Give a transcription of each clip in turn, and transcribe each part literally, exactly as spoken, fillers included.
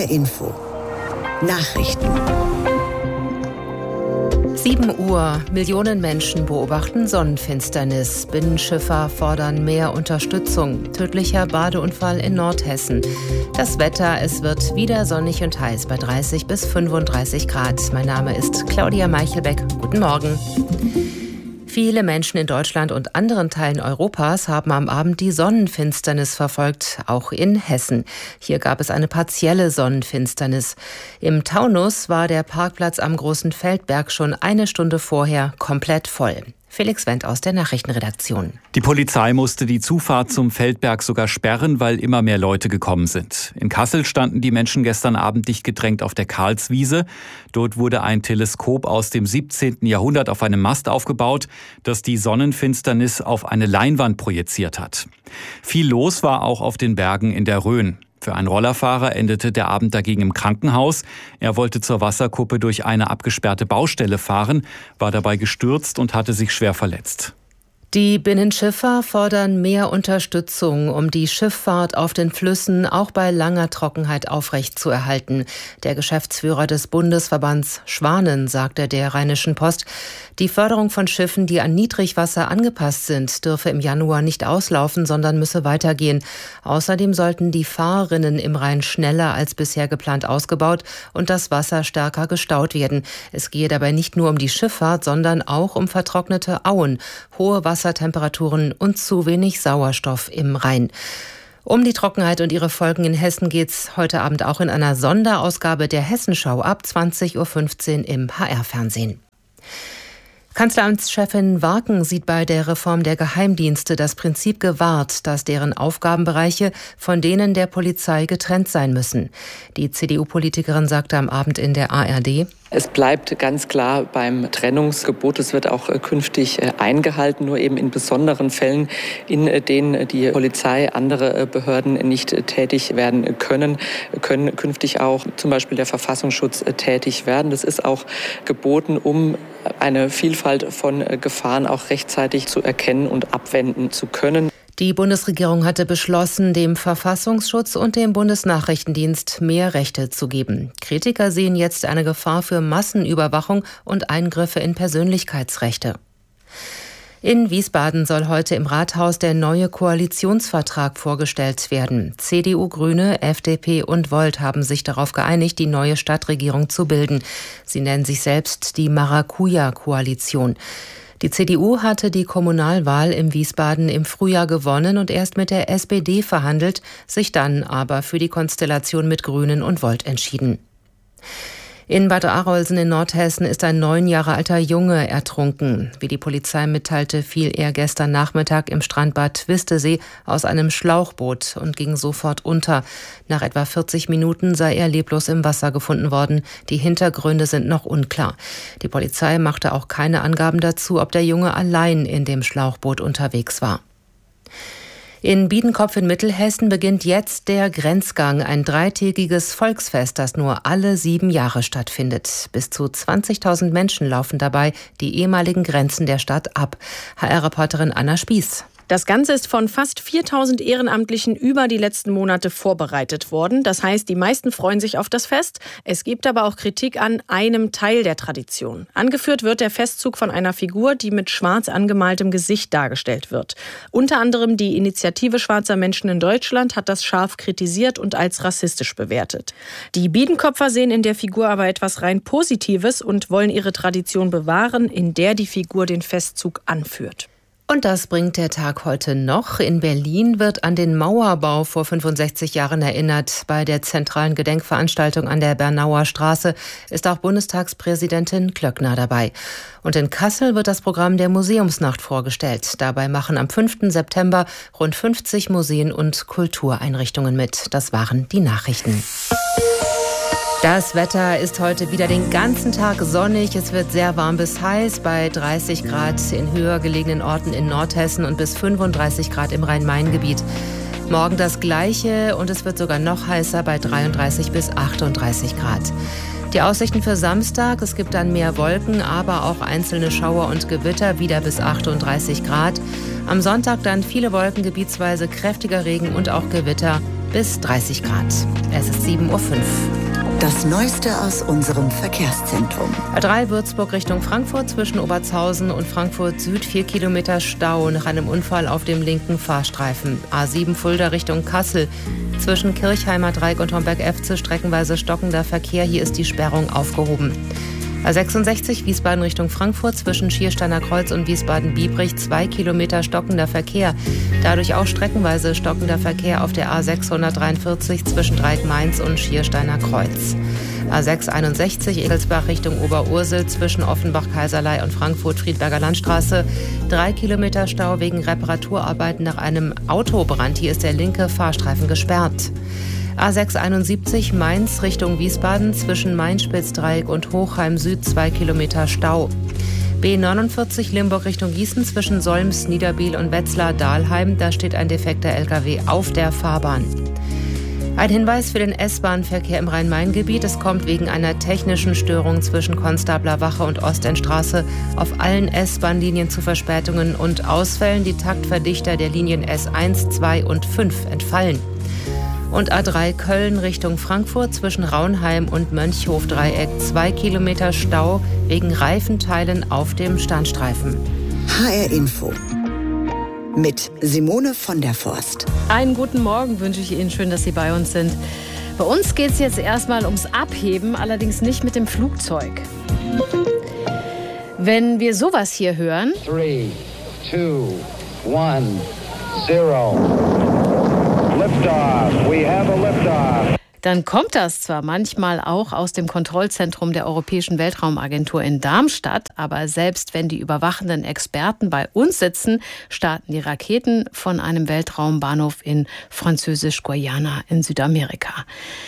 R Info. Nachrichten. sieben Uhr. Millionen Menschen beobachten Sonnenfinsternis. Binnenschiffer fordern mehr Unterstützung. Tödlicher Badeunfall in Nordhessen. Das Wetter, es wird wieder sonnig und heiß bei dreißig bis fünfunddreißig Grad. Mein Name ist Claudia Meichelbeck. Guten Morgen. Viele Menschen in Deutschland und anderen Teilen Europas haben am Abend die Sonnenfinsternis verfolgt, auch in Hessen. Hier gab es eine partielle Sonnenfinsternis. Im Taunus war der Parkplatz am Großen Feldberg schon eine Stunde vorher komplett voll. Felix Wendt aus der Nachrichtenredaktion. Die Polizei musste die Zufahrt zum Feldberg sogar sperren, weil immer mehr Leute gekommen sind. In Kassel standen die Menschen gestern Abend dicht gedrängt auf der Karlswiese. Dort wurde ein Teleskop aus dem siebzehnten Jahrhundert auf einem Mast aufgebaut, das die Sonnenfinsternis auf eine Leinwand projiziert hat. Viel los war auch auf den Bergen in der Rhön. Für einen Rollerfahrer endete der Abend dagegen im Krankenhaus. Er wollte zur Wasserkuppe durch eine abgesperrte Baustelle fahren, war dabei gestürzt und hatte sich schwer verletzt. Die Binnenschiffer fordern mehr Unterstützung, um die Schifffahrt auf den Flüssen auch bei langer Trockenheit aufrechtzuerhalten. Der Geschäftsführer des Bundesverbands Schwanen sagte der Rheinischen Post, die Förderung von Schiffen, die an Niedrigwasser angepasst sind, dürfe im Januar nicht auslaufen, sondern müsse weitergehen. Außerdem sollten die Fahrrinnen im Rhein schneller als bisher geplant ausgebaut und das Wasser stärker gestaut werden. Es gehe dabei nicht nur um die Schifffahrt, sondern auch um vertrocknete Auen, hohe Wassertemperaturen und zu wenig Sauerstoff im Rhein. Um die Trockenheit und ihre Folgen in Hessen geht's heute Abend auch in einer Sonderausgabe der Hessenschau ab zwanzig Uhr fünfzehn im H R-Fernsehen. Kanzleramtschefin Warken sieht bei der Reform der Geheimdienste das Prinzip gewahrt, dass deren Aufgabenbereiche von denen der Polizei getrennt sein müssen. Die C D U-Politikerin sagte am Abend in der A R D: Es bleibt ganz klar beim Trennungsgebot. Es wird auch künftig eingehalten, nur eben in besonderen Fällen, in denen die Polizei, andere Behörden nicht tätig werden können, können künftig auch zum Beispiel der Verfassungsschutz tätig werden. Das ist auch geboten, um eine Vielfalt von Gefahren auch rechtzeitig zu erkennen und abwenden zu können. Die Bundesregierung hatte beschlossen, dem Verfassungsschutz und dem Bundesnachrichtendienst mehr Rechte zu geben. Kritiker sehen jetzt eine Gefahr für Massenüberwachung und Eingriffe in Persönlichkeitsrechte. In Wiesbaden soll heute im Rathaus der neue Koalitionsvertrag vorgestellt werden. C D U, Grüne, F D P und Volt haben sich darauf geeinigt, die neue Stadtregierung zu bilden. Sie nennen sich selbst die Maracuja-Koalition. Die C D U hatte die Kommunalwahl im Wiesbaden im Frühjahr gewonnen und erst mit der S P D verhandelt, sich dann aber für die Konstellation mit Grünen und Volt entschieden. In Bad Arolsen in Nordhessen ist ein neun Jahre alter Junge ertrunken. Wie die Polizei mitteilte, fiel er gestern Nachmittag im Strandbad Twistesee aus einem Schlauchboot und ging sofort unter. Nach etwa vierzig Minuten sei er leblos im Wasser gefunden worden. Die Hintergründe sind noch unklar. Die Polizei machte auch keine Angaben dazu, ob der Junge allein in dem Schlauchboot unterwegs war. In Biedenkopf in Mittelhessen beginnt jetzt der Grenzgang, ein dreitägiges Volksfest, das nur alle sieben Jahre stattfindet. Bis zu zwanzigtausend Menschen laufen dabei die ehemaligen Grenzen der Stadt ab. H R-Reporterin Anna Spieß. Das Ganze ist von fast viertausend Ehrenamtlichen über die letzten Monate vorbereitet worden. Das heißt, die meisten freuen sich auf das Fest. Es gibt aber auch Kritik an einem Teil der Tradition. Angeführt wird der Festzug von einer Figur, die mit schwarz angemaltem Gesicht dargestellt wird. Unter anderem die Initiative Schwarzer Menschen in Deutschland hat das scharf kritisiert und als rassistisch bewertet. Die Biedenkopfer sehen in der Figur aber etwas rein Positives und wollen ihre Tradition bewahren, in der die Figur den Festzug anführt. Und das bringt der Tag heute noch. In Berlin wird an den Mauerbau vor fünfundsechzig Jahren erinnert. Bei der zentralen Gedenkveranstaltung an der Bernauer Straße ist auch Bundestagspräsidentin Klöckner dabei. Und in Kassel wird das Programm der Museumsnacht vorgestellt. Dabei machen am fünften September rund fünfzig Museen und Kultureinrichtungen mit. Das waren die Nachrichten. Das Wetter ist heute wieder den ganzen Tag sonnig. Es wird sehr warm bis heiß bei dreißig Grad in höher gelegenen Orten in Nordhessen und bis fünfunddreißig Grad im Rhein-Main-Gebiet. Morgen das Gleiche und es wird sogar noch heißer bei dreiunddreißig bis achtunddreißig Grad. Die Aussichten für Samstag, es gibt dann mehr Wolken, aber auch einzelne Schauer und Gewitter, wieder bis achtunddreißig Grad. Am Sonntag dann viele Wolken, gebietsweise kräftiger Regen und auch Gewitter bis dreißig Grad. Es ist sieben Uhr fünf. Das Neueste aus unserem Verkehrszentrum. A drei Würzburg Richtung Frankfurt zwischen Obertshausen und Frankfurt Süd vier Kilometer Stau nach einem Unfall auf dem linken Fahrstreifen. A sieben Fulda Richtung Kassel zwischen Kirchheimer Dreieck und Homberg-Efze streckenweise stockender Verkehr. Hier ist die Sperrung aufgehoben. A sechsundsechzig Wiesbaden Richtung Frankfurt zwischen Schiersteiner Kreuz und Wiesbaden-Biebrich zwei Kilometer stockender Verkehr. Dadurch auch streckenweise stockender Verkehr auf der A sechshundertdreiundvierzig zwischen Dreieck-Mainz und Schiersteiner Kreuz. A sechs einundsechzig Egelsbach Richtung Oberursel zwischen Offenbach-Kaiserlei und Frankfurt-Friedberger Landstraße. Drei Kilometer Stau wegen Reparaturarbeiten nach einem Autobrand. Hier ist der linke Fahrstreifen gesperrt. A sechs einundsiebzig Mainz Richtung Wiesbaden zwischen Main-Spitz-Dreieck und Hochheim Süd zwei Kilometer Stau. B neunundvierzig Limburg Richtung Gießen zwischen Solms, Niederbiel und Wetzlar-Dahlheim. Da steht ein defekter L K W auf der Fahrbahn. Ein Hinweis für den S-Bahn-Verkehr im Rhein-Main-Gebiet. Es kommt wegen einer technischen Störung zwischen Konstablerwache und Ostendstraße auf allen S-Bahn-Linien zu Verspätungen und Ausfällen. Die Taktverdichter der Linien S eins, zwei und fünf entfallen. Und A drei Köln Richtung Frankfurt zwischen Raunheim und Mönchhof-Dreieck. Zwei Kilometer Stau wegen Reifenteilen auf dem Standstreifen. H R Info mit Simone von der Forst. Einen guten Morgen wünsche ich Ihnen. Schön, dass Sie bei uns sind. Bei uns geht es jetzt erstmal ums Abheben, allerdings nicht mit dem Flugzeug. Wenn wir sowas hier hören... Three, two, one, zero. Liftoff. We have a liftoff. Dann kommt das zwar manchmal auch aus dem Kontrollzentrum der Europäischen Weltraumagentur in Darmstadt, aber selbst wenn die überwachenden Experten bei uns sitzen, starten die Raketen von einem Weltraumbahnhof in Französisch-Guayana in Südamerika.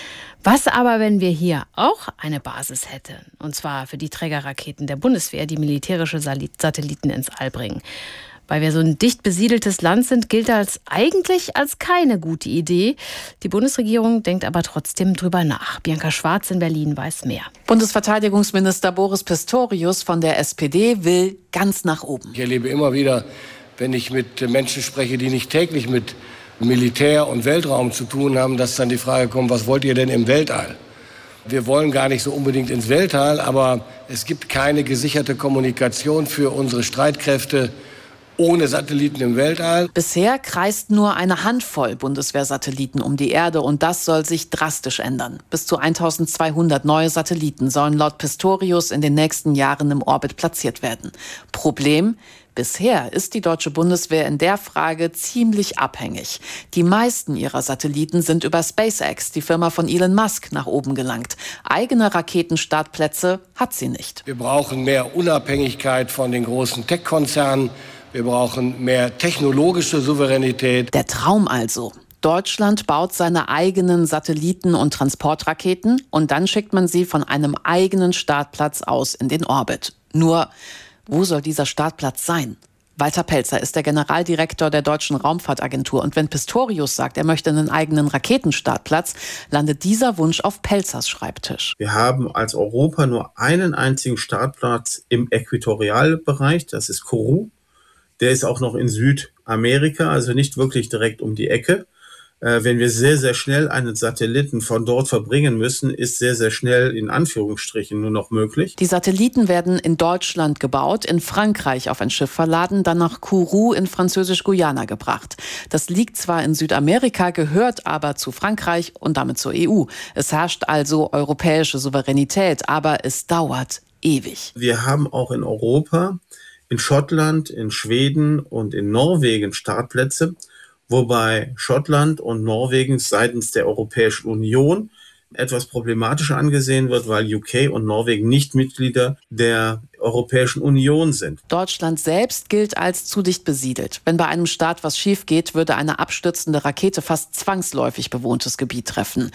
Was aber, wenn wir hier auch eine Basis hätten, und zwar für die Trägerraketen der Bundeswehr, die militärische Satelliten ins All bringen? Weil wir so ein dicht besiedeltes Land sind, gilt das eigentlich als keine gute Idee. Die Bundesregierung denkt aber trotzdem drüber nach. Bianca Schwarz in Berlin weiß mehr. Bundesverteidigungsminister Boris Pistorius von der S P D will ganz nach oben. Ich erlebe immer wieder, wenn ich mit Menschen spreche, die nicht täglich mit Militär und Weltraum zu tun haben, dass dann die Frage kommt, was wollt ihr denn im Weltall? Wir wollen gar nicht so unbedingt ins Weltall, aber es gibt keine gesicherte Kommunikation für unsere Streitkräfte ohne Satelliten im Weltall. Bisher kreist nur eine Handvoll Bundeswehrsatelliten um die Erde und das soll sich drastisch ändern. Bis zu eintausendzweihundert neue Satelliten sollen laut Pistorius in den nächsten Jahren im Orbit platziert werden. Problem: Bisher ist die deutsche Bundeswehr in der Frage ziemlich abhängig. Die meisten ihrer Satelliten sind über SpaceX, die Firma von Elon Musk, nach oben gelangt. Eigene Raketenstartplätze hat sie nicht. Wir brauchen mehr Unabhängigkeit von den großen Tech-Konzernen. Wir brauchen mehr technologische Souveränität. Der Traum also. Deutschland baut seine eigenen Satelliten und Transportraketen und dann schickt man sie von einem eigenen Startplatz aus in den Orbit. Nur, wo soll dieser Startplatz sein? Walter Pelzer ist der Generaldirektor der Deutschen Raumfahrtagentur. Und wenn Pistorius sagt, er möchte einen eigenen Raketenstartplatz, landet dieser Wunsch auf Pelzers Schreibtisch. Wir haben als Europa nur einen einzigen Startplatz im Äquatorialbereich, das ist Kourou. Der ist auch noch in Südamerika, also nicht wirklich direkt um die Ecke. Äh, wenn wir sehr, sehr schnell einen Satelliten von dort verbringen müssen, ist sehr, sehr schnell in Anführungsstrichen nur noch möglich. Die Satelliten werden in Deutschland gebaut, in Frankreich auf ein Schiff verladen, dann nach Kourou in Französisch-Guyana gebracht. Das liegt zwar in Südamerika, gehört aber zu Frankreich und damit zur E U. Es herrscht also europäische Souveränität, aber es dauert ewig. Wir haben auch in Europa, in Schottland, in Schweden und in Norwegen Startplätze, wobei Schottland und Norwegen seitens der Europäischen Union etwas problematischer angesehen wird, weil U K und Norwegen nicht Mitglieder der Europäischen Union sind. Deutschland selbst gilt als zu dicht besiedelt. Wenn bei einem Start was schief geht, würde eine abstürzende Rakete fast zwangsläufig bewohntes Gebiet treffen.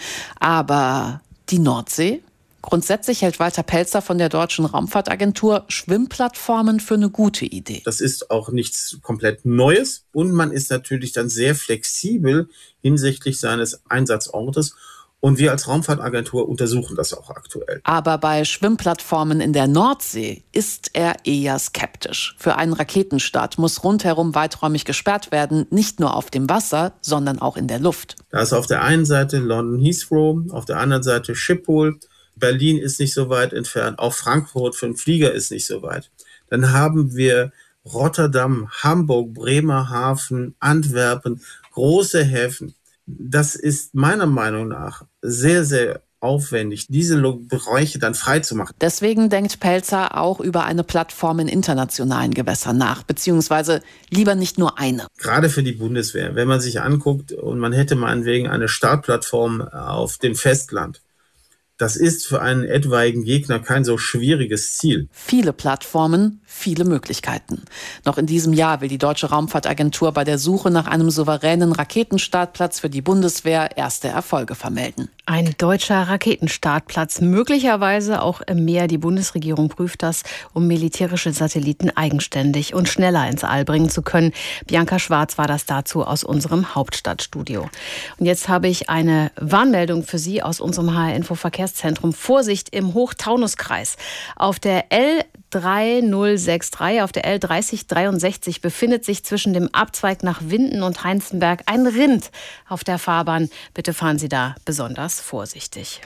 Aber die Nordsee? Grundsätzlich hält Walter Pelzer von der Deutschen Raumfahrtagentur Schwimmplattformen für eine gute Idee. Das ist auch nichts komplett Neues und man ist natürlich dann sehr flexibel hinsichtlich seines Einsatzortes Und wir als Raumfahrtagentur untersuchen das auch aktuell. Aber bei Schwimmplattformen in der Nordsee ist er eher skeptisch. Für einen Raketenstart muss rundherum weiträumig gesperrt werden, nicht nur auf dem Wasser, sondern auch in der Luft. Da ist auf der einen Seite London Heathrow, auf der anderen Seite Schiphol. Berlin ist nicht so weit entfernt, auch Frankfurt für einen Flieger ist nicht so weit. Dann haben wir Rotterdam, Hamburg, Bremerhaven, Antwerpen, große Häfen. Das ist meiner Meinung nach sehr, sehr aufwendig, diese Bereiche dann freizumachen. Deswegen denkt Pelzer auch über eine Plattform in internationalen Gewässern nach, beziehungsweise lieber nicht nur eine. Gerade für die Bundeswehr, wenn man sich anguckt und man hätte meinetwegen eine Startplattform auf dem Festland, das ist für einen etwaigen Gegner kein so schwieriges Ziel. Viele Plattformen, viele Möglichkeiten. Noch in diesem Jahr will die Deutsche Raumfahrtagentur bei der Suche nach einem souveränen Raketenstartplatz für die Bundeswehr erste Erfolge vermelden. Ein deutscher Raketenstartplatz, möglicherweise auch im Meer. Die Bundesregierung prüft das, um militärische Satelliten eigenständig und schneller ins All bringen zu können. Bianca Schwarz war das dazu aus unserem Hauptstadtstudio. Und jetzt habe ich eine Warnmeldung für Sie aus unserem H R-Info-Verkehrszentrum. Vorsicht im Hochtaunuskreis. Auf der L drei null sechs drei, auf der L dreißig dreiundsechzig befindet sich zwischen dem Abzweig nach Winden und Heinzenberg ein Rind auf der Fahrbahn. Bitte fahren Sie da besonders vorsichtig.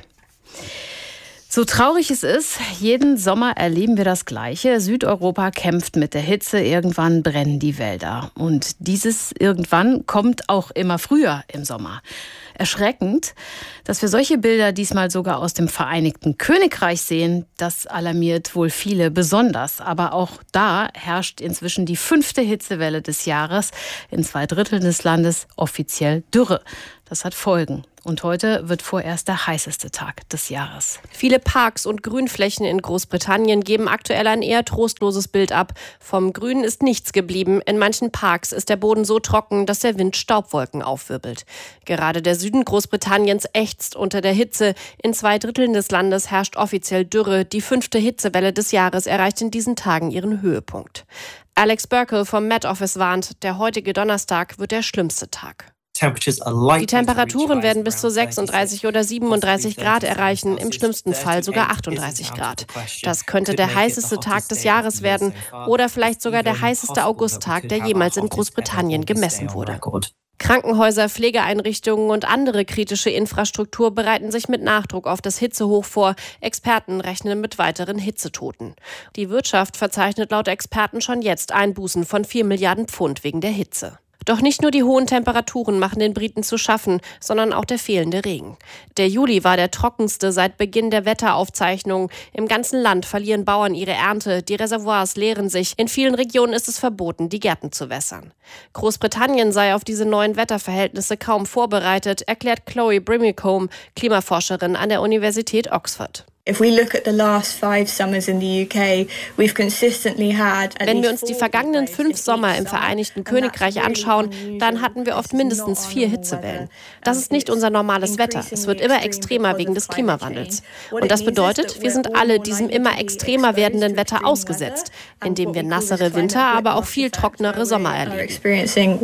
So traurig es ist, jeden Sommer erleben wir das Gleiche. Südeuropa kämpft mit der Hitze, irgendwann brennen die Wälder. Und dieses irgendwann kommt auch immer früher im Sommer. Erschreckend, dass wir solche Bilder diesmal sogar aus dem Vereinigten Königreich sehen, das alarmiert wohl viele besonders. Aber auch da herrscht inzwischen die fünfte Hitzewelle des Jahres. In zwei Dritteln des Landes offiziell Dürre. Das hat Folgen. Und heute wird vorerst der heißeste Tag des Jahres. Viele Parks und Grünflächen in Großbritannien geben aktuell ein eher trostloses Bild ab. Vom Grün ist nichts geblieben. In manchen Parks ist der Boden so trocken, dass der Wind Staubwolken aufwirbelt. Gerade der Süden Großbritanniens ächzt unter der Hitze. In zwei Dritteln des Landes herrscht offiziell Dürre. Die fünfte Hitzewelle des Jahres erreicht in diesen Tagen ihren Höhepunkt. Alex Burkle vom Met Office warnt, der heutige Donnerstag wird der schlimmste Tag. Die Temperaturen werden bis zu sechsunddreißig oder siebenunddreißig Grad erreichen, im schlimmsten Fall sogar achtunddreißig Grad. Das könnte der heißeste Tag des Jahres werden oder vielleicht sogar der heißeste Augusttag, der jemals in Großbritannien gemessen wurde. Krankenhäuser, Pflegeeinrichtungen und andere kritische Infrastruktur bereiten sich mit Nachdruck auf das Hitzehoch vor. Experten rechnen mit weiteren Hitzetoten. Die Wirtschaft verzeichnet laut Experten schon jetzt Einbußen von vier Milliarden Pfund wegen der Hitze. Doch nicht nur die hohen Temperaturen machen den Briten zu schaffen, sondern auch der fehlende Regen. Der Juli war der trockenste seit Beginn der Wetteraufzeichnungen. Im ganzen Land verlieren Bauern ihre Ernte, die Reservoirs leeren sich. In vielen Regionen ist es verboten, die Gärten zu wässern. Großbritannien sei auf diese neuen Wetterverhältnisse kaum vorbereitet, erklärt Chloe Brimicombe, Klimaforscherin an der Universität Oxford. Wenn wir uns die vergangenen fünf Sommer im Vereinigten Königreich anschauen, dann hatten wir oft mindestens vier Hitzewellen. Das ist nicht unser normales Wetter. Es wird immer extremer wegen des Klimawandels. Und das bedeutet, wir sind alle diesem immer extremer werdenden Wetter ausgesetzt, indem wir nassere Winter, aber auch viel trockenere Sommer erleben.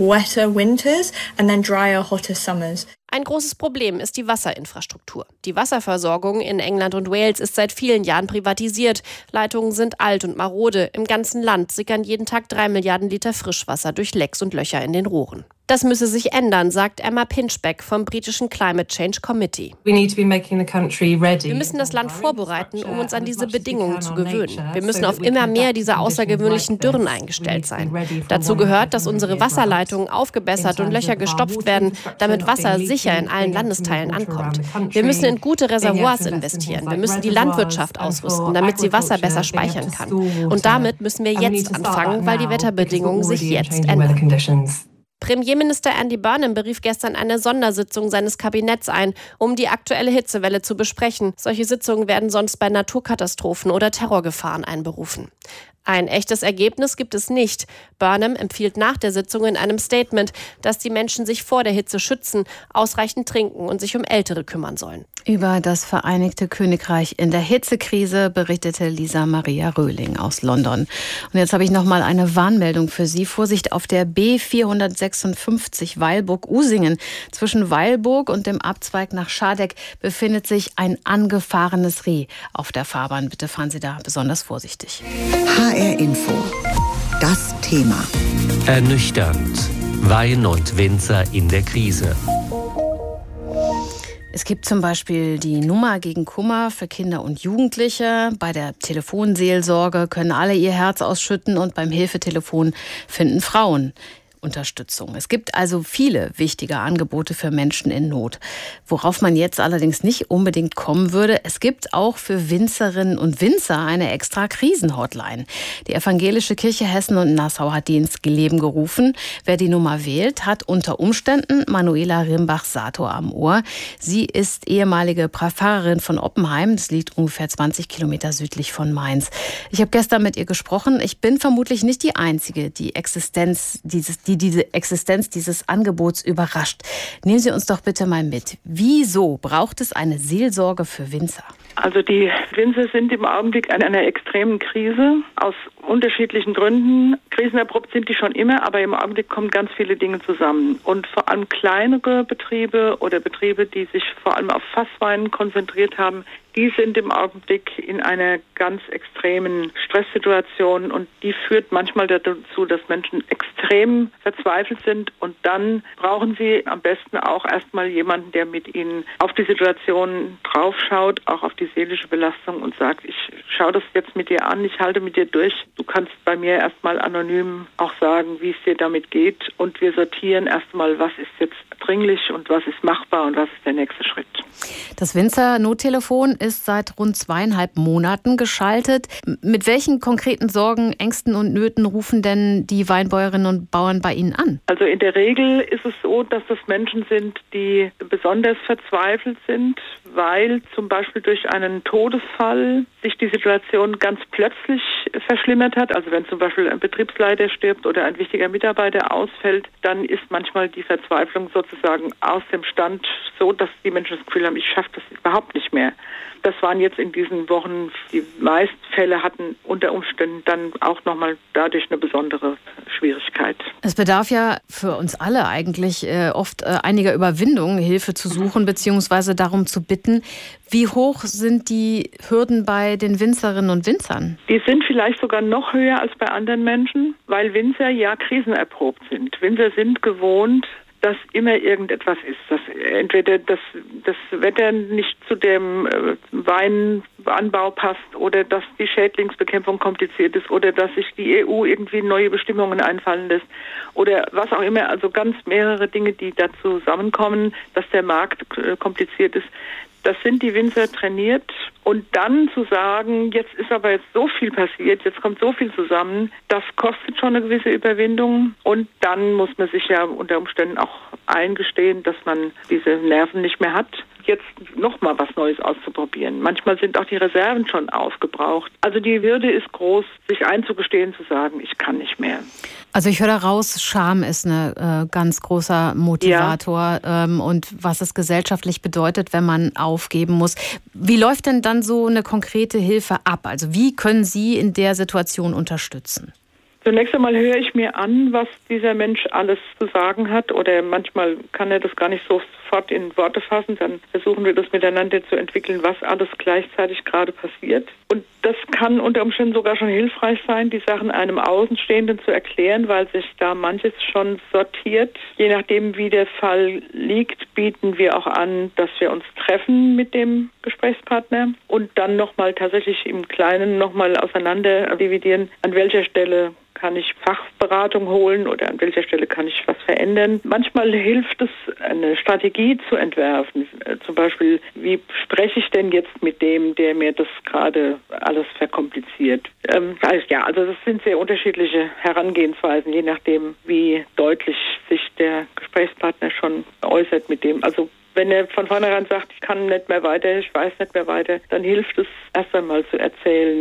Ein großes Problem ist die Wasserinfrastruktur. Die Wasserversorgung in England und Wales ist seit vielen Jahren privatisiert. Leitungen sind alt und marode. Im ganzen Land sickern jeden Tag drei Milliarden Liter Frischwasser durch Lecks und Löcher in den Rohren. Das müsse sich ändern, sagt Emma Pinchbeck vom britischen Climate Change Committee. Wir müssen das Land vorbereiten, um uns an diese Bedingungen zu gewöhnen. Wir müssen auf immer mehr dieser außergewöhnlichen Dürren eingestellt sein. Dazu gehört, dass unsere Wasserleitungen aufgebessert und Löcher gestopft werden, damit Wasser sicher in allen Landesteilen ankommt. Wir müssen in gute Reservoirs investieren. Wir müssen die Landwirtschaft ausrüsten, damit sie Wasser besser speichern kann. Und damit müssen wir jetzt anfangen, weil die Wetterbedingungen sich jetzt ändern. Premierminister Andy Burnham berief gestern eine Sondersitzung seines Kabinetts ein, um die aktuelle Hitzewelle zu besprechen. Solche Sitzungen werden sonst bei Naturkatastrophen oder Terrorgefahren einberufen. Ein echtes Ergebnis gibt es nicht. Burnham empfiehlt nach der Sitzung in einem Statement, dass die Menschen sich vor der Hitze schützen, ausreichend trinken und sich um Ältere kümmern sollen. Über das Vereinigte Königreich in der Hitzekrise berichtete Lisa Maria Röhling aus London. Und jetzt habe ich noch mal eine Warnmeldung für Sie. Vorsicht auf der B vierhundertsechsundfünfzig Weilburg-Usingen. Zwischen Weilburg und dem Abzweig nach Schadeck befindet sich ein angefahrenes Reh auf der Fahrbahn. Bitte fahren Sie da besonders vorsichtig. H R Info. Das Thema. Ernüchternd. Wein und Winzer in der Krise. Es gibt zum Beispiel die Nummer gegen Kummer für Kinder und Jugendliche. Bei der Telefonseelsorge können alle ihr Herz ausschütten und beim Hilfetelefon finden Frauen Unterstützung. Es gibt also viele wichtige Angebote für Menschen in Not. Worauf man jetzt allerdings nicht unbedingt kommen würde, es gibt auch für Winzerinnen und Winzer eine extra Krisenhotline. Die Evangelische Kirche Hessen und Nassau hat die ins Leben gerufen. Wer die Nummer wählt, hat unter Umständen Manuela Rimbach-Sator am Ohr. Sie ist ehemalige Pfarrerin von Oppenheim. Das liegt ungefähr zwanzig Kilometer südlich von Mainz. Ich habe gestern mit ihr gesprochen. Ich bin vermutlich nicht die Einzige, die Existenz dieses, die diese Existenz dieses Angebots überrascht. Nehmen Sie uns doch bitte mal mit. Wieso braucht es eine Seelsorge für Winzer? Also die Winzer sind im Augenblick in einer extremen Krise aus unterschiedlichen Gründen. Krisenerprobt sind die schon immer, aber im Augenblick kommen ganz viele Dinge zusammen. Und vor allem kleinere Betriebe oder Betriebe, die sich vor allem auf Fasswein konzentriert haben, die sind im Augenblick in einer ganz extremen Stresssituation und die führt manchmal dazu, dass Menschen extrem verzweifelt sind und dann brauchen sie am besten auch erstmal jemanden, der mit ihnen auf die Situation draufschaut, auch auf die seelische Belastung und sagt, ich schaue das jetzt mit dir an, ich halte mit dir durch. Du kannst bei mir erstmal anonym auch sagen, wie es dir damit geht und wir sortieren erstmal, was ist jetzt dringlich und was ist machbar und was ist der nächste Schritt. Das Winzer-Nottelefon ist seit rund zweieinhalb Monaten geschaltet. Mit welchen konkreten Sorgen, Ängsten und Nöten rufen denn die Weinbäuerinnen und Bauern bei Ihnen an? Also in der Regel ist es so, dass das Menschen sind, die besonders verzweifelt sind, weil zum Beispiel durch einen Todesfall sich die Situation ganz plötzlich verschlimmert hat. Also wenn zum Beispiel ein Betriebsleiter stirbt oder ein wichtiger Mitarbeiter ausfällt, dann ist manchmal die Verzweiflung sozusagen aus dem Stand so, dass die Menschen das Gefühl haben, ich schaffe das überhaupt nicht mehr. Das waren jetzt in diesen Wochen, die meisten Fälle hatten unter Umständen dann auch nochmal dadurch eine besondere Schwierigkeit. Es bedarf ja für uns alle eigentlich äh, oft äh, einiger Überwindung, Hilfe zu suchen bzw. darum zu bitten. Wie hoch sind die Hürden bei den Winzerinnen und Winzern? Die sind vielleicht sogar noch höher als bei anderen Menschen, weil Winzer ja krisenerprobt sind. Winzer sind gewohnt, dass immer irgendetwas ist, dass entweder das, das Wetter nicht zu dem äh, Weinanbau passt oder dass die Schädlingsbekämpfung kompliziert ist oder dass sich die E U irgendwie neue Bestimmungen einfallen lässt oder was auch immer, also ganz mehrere Dinge, die da zusammenkommen, dass der Markt äh, kompliziert ist. Das sind die Winzer trainiert und dann zu sagen, jetzt ist aber jetzt so viel passiert, jetzt kommt so viel zusammen, das kostet schon eine gewisse Überwindung und dann muss man sich ja unter Umständen auch eingestehen, dass man diese Nerven nicht mehr hat, jetzt nochmal was Neues auszuprobieren. Manchmal sind auch die Reserven schon aufgebraucht. Also die Hürde ist groß, sich einzugestehen, zu sagen, ich kann nicht mehr. Also ich höre da raus, Scham ist ein äh, ganz großer Motivator ja. ähm, und was es gesellschaftlich bedeutet, wenn man aufgeben muss. Wie läuft denn dann so eine konkrete Hilfe ab? Also wie können Sie in der Situation unterstützen? Zunächst einmal höre ich mir an, was dieser Mensch alles zu sagen hat oder manchmal kann er das gar nicht sofort in Worte fassen. Dann versuchen wir das miteinander zu entwickeln, was alles gleichzeitig gerade passiert. Und das kann unter Umständen sogar schon hilfreich sein, die Sachen einem Außenstehenden zu erklären, weil sich da manches schon sortiert. Je nachdem, wie der Fall liegt, bieten wir auch an, dass wir uns treffen mit dem Gesprächspartner und dann nochmal tatsächlich im Kleinen nochmal auseinander dividieren, an welcher Stelle kann ich Fachberatung holen oder an welcher Stelle kann ich was verändern. Manchmal hilft es, eine Strategie zu entwerfen. Zum Beispiel, wie spreche ich denn jetzt mit dem, der mir das gerade alles verkompliziert? Ähm, also ja, also das sind sehr unterschiedliche Herangehensweisen, je nachdem, wie deutlich sich der Gesprächspartner schon äußert mit dem. Also wenn er von vornherein sagt, ich kann nicht mehr weiter, ich weiß nicht mehr weiter, dann hilft es erst einmal zu erzählen,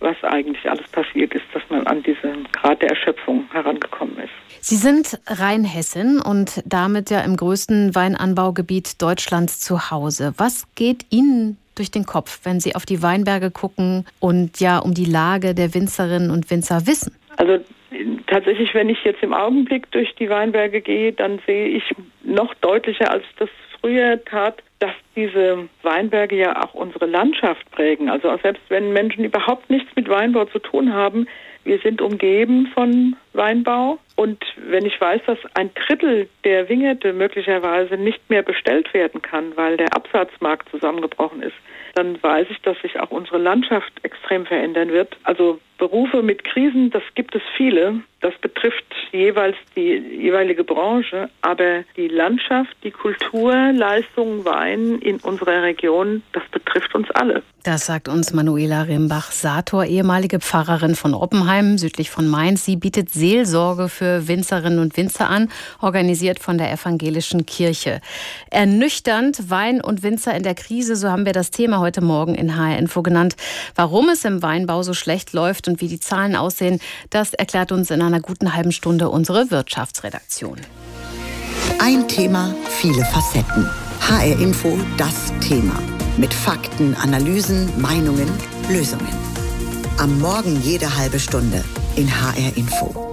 was eigentlich alles passiert ist, dass man an diesen Grad der Erschöpfung herangekommen ist. Sie sind Rheinhessin und damit ja im größten Weinanbaugebiet Deutschlands zu Hause. Was geht Ihnen durch den Kopf, wenn Sie auf die Weinberge gucken und ja um die Lage der Winzerinnen und Winzer wissen? Also tatsächlich, wenn ich jetzt im Augenblick durch die Weinberge gehe, dann sehe ich noch deutlicher, als ich das früher tat, dass diese Weinberge ja auch unsere Landschaft prägen. Also auch selbst wenn Menschen überhaupt nichts mit Weinbau zu tun haben, wir sind umgeben von Weinbau. Und wenn ich weiß, dass ein Drittel der Wingerte möglicherweise nicht mehr bestellt werden kann, weil der Absatzmarkt zusammengebrochen ist, dann weiß ich, dass sich auch unsere Landschaft extrem verändern wird. Also Berufe mit Krisen, das gibt es viele. Das betrifft jeweils die jeweilige Branche. Aber die Landschaft, die Kultur, Leistungen, Wein in unserer Region, das betrifft uns alle. Das sagt uns Manuela Rimbach-Sator, ehemalige Pfarrerin von Oppenheim, südlich von Mainz. Sie bietet Seelsorge für Winzerinnen und Winzer an, organisiert von der Evangelischen Kirche. Ernüchternd, Wein und Winzer in der Krise, so haben wir das Thema heute Morgen in H R Info genannt. Warum es im Weinbau so schlecht läuft und wie die Zahlen aussehen, das erklärt uns in einer guten halben Stunde unsere Wirtschaftsredaktion. Ein Thema, viele Facetten. H R Info, das Thema. Mit Fakten, Analysen, Meinungen, Lösungen. Am Morgen jede halbe Stunde in H R Info.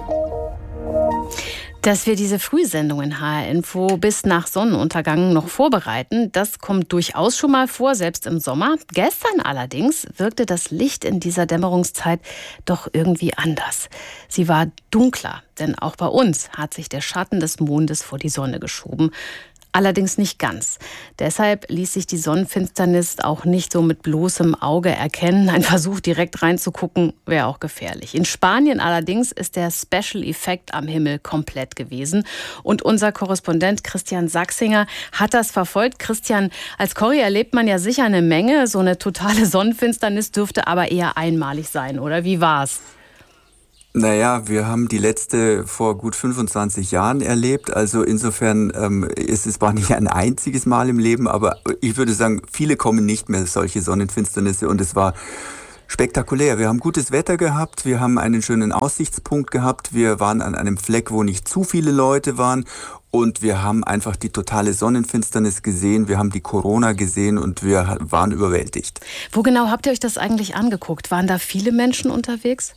Dass wir diese Frühsendung in H R Info bis nach Sonnenuntergang noch vorbereiten, das kommt durchaus schon mal vor, selbst im Sommer. Gestern allerdings wirkte das Licht in dieser Dämmerungszeit doch irgendwie anders. Sie war dunkler, denn auch bei uns hat sich der Schatten des Mondes vor die Sonne geschoben. Allerdings nicht ganz. Deshalb ließ sich die Sonnenfinsternis auch nicht so mit bloßem Auge erkennen. Ein Versuch, direkt reinzugucken, wäre auch gefährlich. In Spanien allerdings ist der Special Effekt am Himmel komplett gewesen. Und unser Korrespondent Christian Sachsinger hat das verfolgt. Christian, als Corrie erlebt man ja sicher eine Menge. So eine totale Sonnenfinsternis dürfte aber eher einmalig sein, oder? Wie war's? Naja, wir haben die letzte vor gut fünfundzwanzig Jahren erlebt. Also insofern ähm, ist es zwar nicht ein einziges Mal im Leben, aber ich würde sagen, viele kommen nicht mehr solche Sonnenfinsternisse und es war spektakulär. Wir haben gutes Wetter gehabt, wir haben einen schönen Aussichtspunkt gehabt, wir waren an einem Fleck, wo nicht zu viele Leute waren und wir haben einfach die totale Sonnenfinsternis gesehen, wir haben die Corona gesehen und wir waren überwältigt. Wo genau habt ihr euch das eigentlich angeguckt? Waren da viele Menschen unterwegs?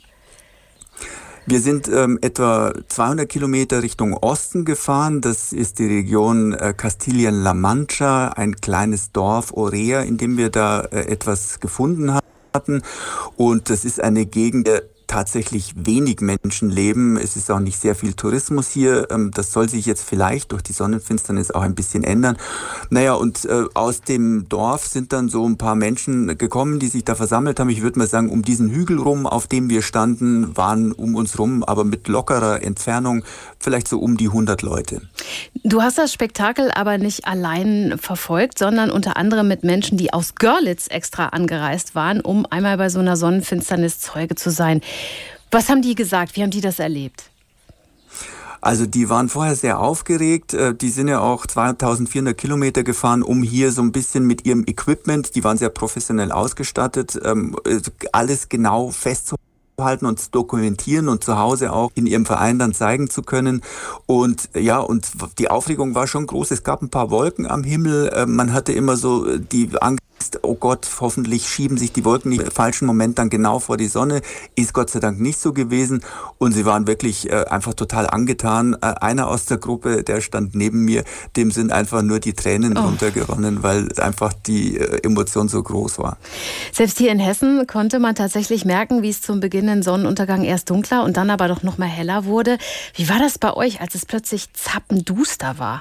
Wir sind ähm, etwa zweihundert Kilometer Richtung Osten gefahren. Das ist die Region äh, Kastilien-La Mancha, ein kleines Dorf Orea, in dem wir da äh, etwas gefunden hatten. Und das ist eine Gegend, der tatsächlich wenig Menschen leben. Es ist auch nicht sehr viel Tourismus hier. Das soll sich jetzt vielleicht durch die Sonnenfinsternis auch ein bisschen ändern. Naja, und äh, aus dem Dorf sind dann so ein paar Menschen gekommen, die sich da versammelt haben. Ich würde mal sagen, um diesen Hügel rum, auf dem wir standen, waren um uns rum, aber mit lockerer Entfernung, vielleicht so um die hundert Leute. Du hast das Spektakel aber nicht allein verfolgt, sondern unter anderem mit Menschen, die aus Görlitz extra angereist waren, um einmal bei so einer Sonnenfinsternis Zeuge zu sein. Was haben die gesagt? Wie haben die das erlebt? Also die waren vorher sehr aufgeregt. Die sind ja auch zweitausendvierhundert Kilometer gefahren, um hier so ein bisschen mit ihrem Equipment, die waren sehr professionell ausgestattet, alles genau festzuhalten und zu dokumentieren und zu Hause auch in ihrem Verein dann zeigen zu können. Und ja, und die Aufregung war schon groß. Es gab ein paar Wolken am Himmel. Man hatte immer so die Angst, oh Gott, hoffentlich schieben sich die Wolken nicht im falschen Moment dann genau vor die Sonne. Ist Gott sei Dank nicht so gewesen. Und sie waren wirklich äh, einfach total angetan. Äh, einer aus der Gruppe, der stand neben mir, dem sind einfach nur die Tränen oh. runtergeronnen, weil einfach die äh, Emotion so groß war. Selbst hier in Hessen konnte man tatsächlich merken, wie es zum beginnenden Sonnenuntergang erst dunkler und dann aber doch noch mal heller wurde. Wie war das bei euch, als es plötzlich zappenduster war?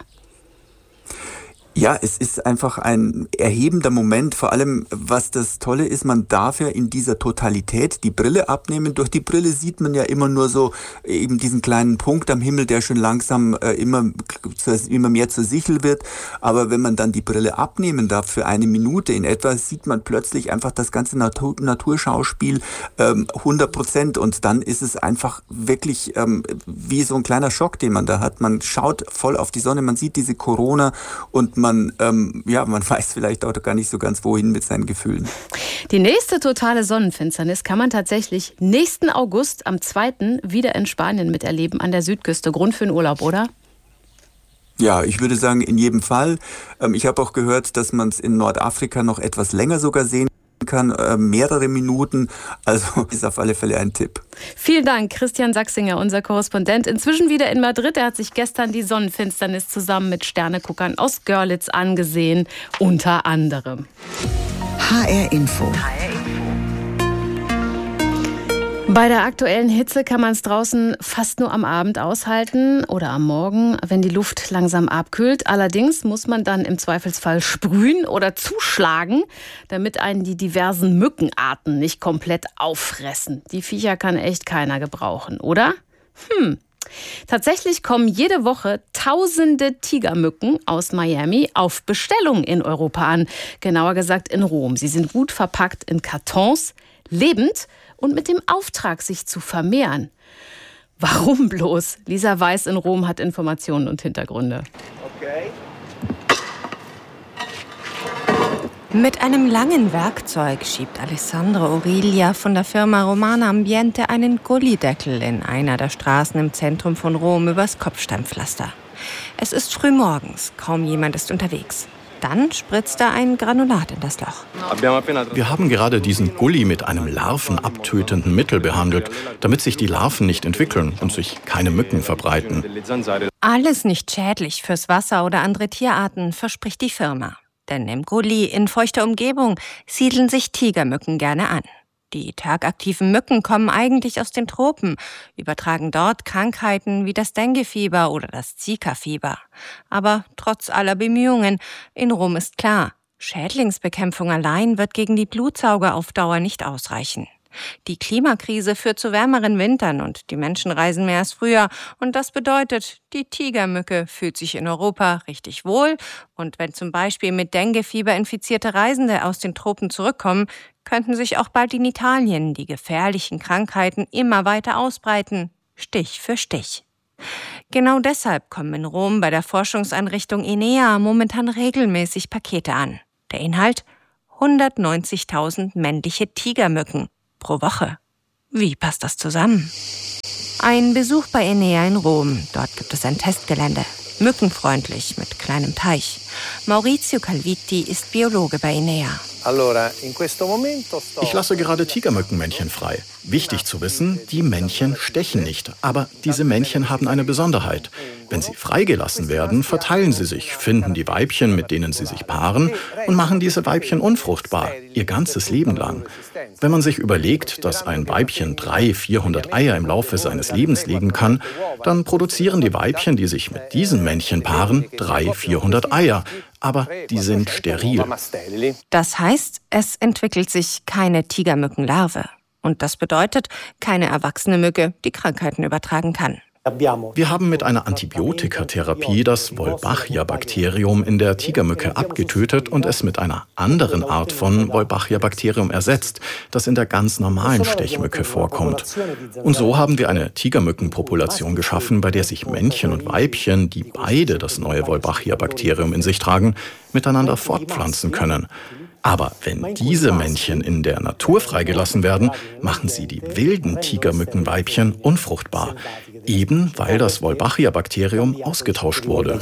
Ja, es ist einfach ein erhebender Moment. Vor allem, was das Tolle ist, man darf ja in dieser Totalität die Brille abnehmen. Durch die Brille sieht man ja immer nur so eben diesen kleinen Punkt am Himmel, der schon langsam äh, immer, immer mehr zur Sichel wird. Aber wenn man dann die Brille abnehmen darf für eine Minute in etwa, sieht man plötzlich einfach das ganze Natur- Naturschauspiel ähm, hundert Prozent. Und dann ist es einfach wirklich ähm, wie so ein kleiner Schock, den man da hat. Man schaut voll auf die Sonne, man sieht diese Corona und man, ähm, ja, man weiß vielleicht auch gar nicht so ganz, wohin mit seinen Gefühlen. Die nächste totale Sonnenfinsternis kann man tatsächlich nächsten August am zweiten wieder in Spanien miterleben, an der Südküste. Grund für den Urlaub, oder? Ja, ich würde sagen, in jedem Fall. Ähm, ich habe auch gehört, dass man es in Nordafrika noch etwas länger sogar sehen kann, äh, mehrere Minuten. Also ist auf alle Fälle ein Tipp. Vielen Dank, Christian Sachsinger, unser Korrespondent. Inzwischen wieder in Madrid. Er hat sich gestern die Sonnenfinsternis zusammen mit Sterneguckern aus Görlitz angesehen, unter anderem. H R Info. Bei der aktuellen Hitze kann man es draußen fast nur am Abend aushalten oder am Morgen, wenn die Luft langsam abkühlt. Allerdings muss man dann im Zweifelsfall sprühen oder zuschlagen, damit einen die diversen Mückenarten nicht komplett auffressen. Die Viecher kann echt keiner gebrauchen, oder? Hm. Tatsächlich kommen jede Woche tausende Tigermücken aus Miami auf Bestellung in Europa an. Genauer gesagt in Rom. Sie sind gut verpackt in Kartons, lebend und mit dem Auftrag, sich zu vermehren. Warum bloß? Lisa Weiß in Rom hat Informationen und Hintergründe. Okay. Mit einem langen Werkzeug schiebt Alessandro Orilia von der Firma Romana Ambiente einen Gullideckel in einer der Straßen im Zentrum von Rom übers Kopfsteinpflaster. Es ist frühmorgens, kaum jemand ist unterwegs. Dann spritzt er ein Granulat in das Loch. Wir haben gerade diesen Gully mit einem larvenabtötenden Mittel behandelt, damit sich die Larven nicht entwickeln und sich keine Mücken verbreiten. Alles nicht schädlich fürs Wasser oder andere Tierarten, verspricht die Firma. Denn im Gully in feuchter Umgebung siedeln sich Tigermücken gerne an. Die tagaktiven Mücken kommen eigentlich aus den Tropen, übertragen dort Krankheiten wie das Denguefieber oder das Zika-Fieber. Aber trotz aller Bemühungen, in Rom ist klar, Schädlingsbekämpfung allein wird gegen die Blutsauger auf Dauer nicht ausreichen. Die Klimakrise führt zu wärmeren Wintern und die Menschen reisen mehr als früher. Und das bedeutet, die Tigermücke fühlt sich in Europa richtig wohl. Und wenn zum Beispiel mit Denguefieber infizierte Reisende aus den Tropen zurückkommen, könnten sich auch bald in Italien die gefährlichen Krankheiten immer weiter ausbreiten, Stich für Stich. Genau deshalb kommen in Rom bei der Forschungseinrichtung Enea momentan regelmäßig Pakete an. Der Inhalt? hundertneunzigtausend männliche Tigermücken pro Woche. Wie passt das zusammen? Ein Besuch bei Enea in Rom. Dort gibt es ein Testgelände. Mückenfreundlich mit kleinem Teich. Maurizio Calviti ist Biologe bei Enea. Ich lasse gerade Tigermückenmännchen frei. Wichtig zu wissen, die Männchen stechen nicht. Aber diese Männchen haben eine Besonderheit. Wenn sie freigelassen werden, verteilen sie sich, finden die Weibchen, mit denen sie sich paaren, und machen diese Weibchen unfruchtbar, ihr ganzes Leben lang. Wenn man sich überlegt, dass ein Weibchen dreihundert, vierhundert Eier im Laufe seines Lebens legen kann, dann produzieren die Weibchen, die sich mit diesen Männchen paaren, dreihundert, vierhundert Eier. Aber die sind steril. Das heißt, es entwickelt sich keine Tigermückenlarve. Und das bedeutet, keine erwachsene Mücke, die Krankheiten übertragen kann. Wir haben mit einer Antibiotikatherapie das Wolbachia-Bakterium in der Tigermücke abgetötet und es mit einer anderen Art von Wolbachia-Bakterium ersetzt, das in der ganz normalen Stechmücke vorkommt. Und so haben wir eine Tigermückenpopulation geschaffen, bei der sich Männchen und Weibchen, die beide das neue Wolbachia-Bakterium in sich tragen, miteinander fortpflanzen können. Aber wenn diese Männchen in der Natur freigelassen werden, machen sie die wilden Tigermückenweibchen unfruchtbar. Eben weil das Wolbachia-Bakterium ausgetauscht wurde.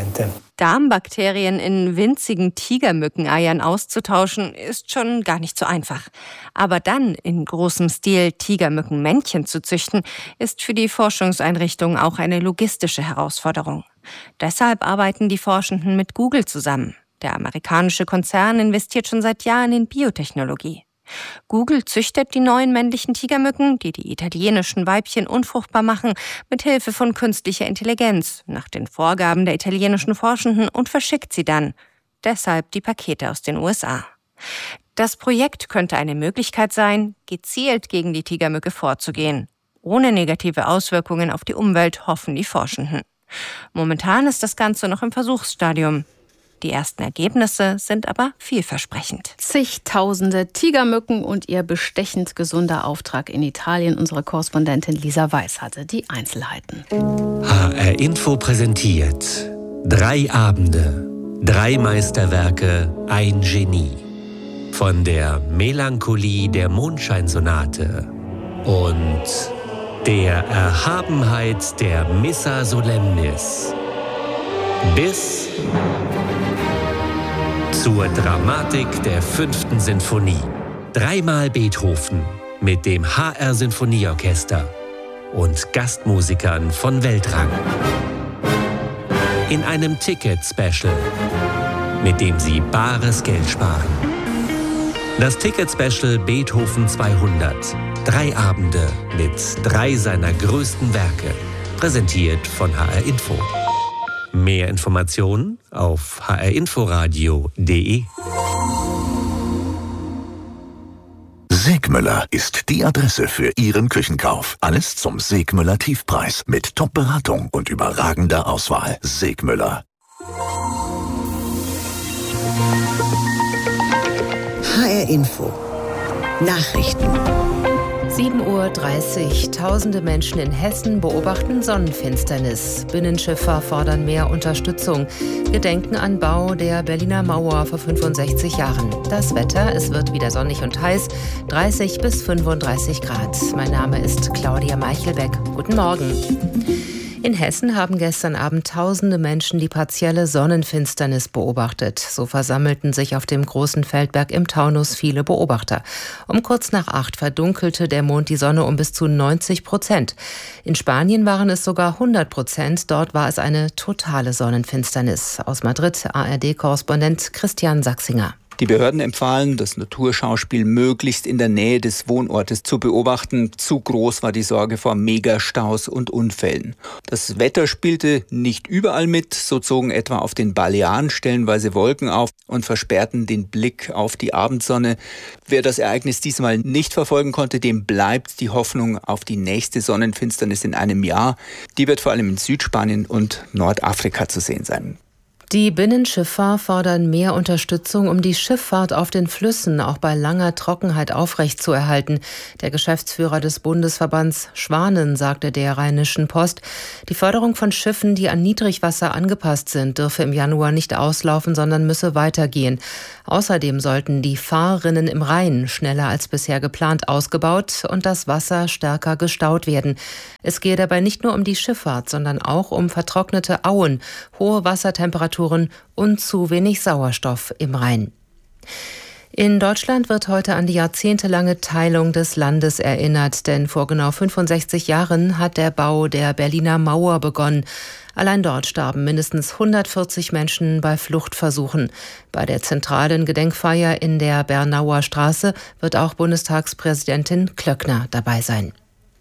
Darmbakterien in winzigen Tigermückeneiern auszutauschen, ist schon gar nicht so einfach. Aber dann in großem Stil Tigermückenmännchen zu züchten, ist für die Forschungseinrichtung auch eine logistische Herausforderung. Deshalb arbeiten die Forschenden mit Google zusammen. Der amerikanische Konzern investiert schon seit Jahren in Biotechnologie. Google züchtet die neuen männlichen Tigermücken, die die italienischen Weibchen unfruchtbar machen, mit Hilfe von künstlicher Intelligenz nach den Vorgaben der italienischen Forschenden und verschickt sie dann. Deshalb die Pakete aus den U S A. Das Projekt könnte eine Möglichkeit sein, gezielt gegen die Tigermücke vorzugehen. Ohne negative Auswirkungen auf die Umwelt, hoffen die Forschenden. Momentan ist das Ganze noch im Versuchsstadium. Die ersten Ergebnisse sind aber vielversprechend. Zigtausende Tigermücken und ihr bestechend gesunder Auftrag in Italien. Unsere Korrespondentin Lisa Weiß hatte die Einzelheiten. H R Info präsentiert Drei Abende. Drei Meisterwerke, ein Genie. Von der Melancholie der Mondscheinsonate und der Erhabenheit der Missa Solemnis bis zur Dramatik der fünften Sinfonie. Dreimal Beethoven mit dem H R Sinfonieorchester und Gastmusikern von Weltrang. In einem Ticket-Special, mit dem Sie bares Geld sparen. Das Ticket-Special Beethoven zweihundert. Drei Abende mit drei seiner größten Werke. Präsentiert von H R Info. Mehr Informationen auf h r inforadio punkt d e. Segmüller ist die Adresse für Ihren Küchenkauf. Alles zum Segmüller Tiefpreis mit Top-Beratung und überragender Auswahl. Segmüller. H R Info. Nachrichten. sieben Uhr dreißig. Tausende Menschen in Hessen beobachten Sonnenfinsternis. Binnenschiffer fordern mehr Unterstützung. Gedenken an Bau der Berliner Mauer vor fünfundsechzig Jahren. Das Wetter, es wird wieder sonnig und heiß. dreißig bis fünfunddreißig Grad. Mein Name ist Claudia Meichelbeck. Guten Morgen. In Hessen haben gestern Abend tausende Menschen die partielle Sonnenfinsternis beobachtet. So versammelten sich auf dem großen Feldberg im Taunus viele Beobachter. Um kurz nach acht verdunkelte der Mond die Sonne um bis zu neunzig Prozent. In Spanien waren es sogar hundert Prozent. Dort war es eine totale Sonnenfinsternis. Aus Madrid A R D-Korrespondent Christian Sachsinger. Die Behörden empfahlen, das Naturschauspiel möglichst in der Nähe des Wohnortes zu beobachten. Zu groß war die Sorge vor Megastaus und Unfällen. Das Wetter spielte nicht überall mit. So zogen etwa auf den Balearen stellenweise Wolken auf und versperrten den Blick auf die Abendsonne. Wer das Ereignis diesmal nicht verfolgen konnte, dem bleibt die Hoffnung auf die nächste Sonnenfinsternis in einem Jahr. Die wird vor allem in Südspanien und Nordafrika zu sehen sein. Die Binnenschiffer fordern mehr Unterstützung, um die Schifffahrt auf den Flüssen auch bei langer Trockenheit aufrechtzuerhalten. Der Geschäftsführer des Bundesverbands Schwanen sagte der Rheinischen Post, die Förderung von Schiffen, die an Niedrigwasser angepasst sind, dürfe im Januar nicht auslaufen, sondern müsse weitergehen. Außerdem sollten die Fahrrinnen im Rhein schneller als bisher geplant ausgebaut und das Wasser stärker gestaut werden. Es gehe dabei nicht nur um die Schifffahrt, sondern auch um vertrocknete Auen, hohe Wassertemperaturen und zu wenig Sauerstoff im Rhein. In Deutschland wird heute an die jahrzehntelange Teilung des Landes erinnert, denn vor genau fünfundsechzig Jahren hat der Bau der Berliner Mauer begonnen. Allein dort starben mindestens hundertvierzig Menschen bei Fluchtversuchen. Bei der zentralen Gedenkfeier in der Bernauer Straße wird auch Bundestagspräsidentin Klöckner dabei sein.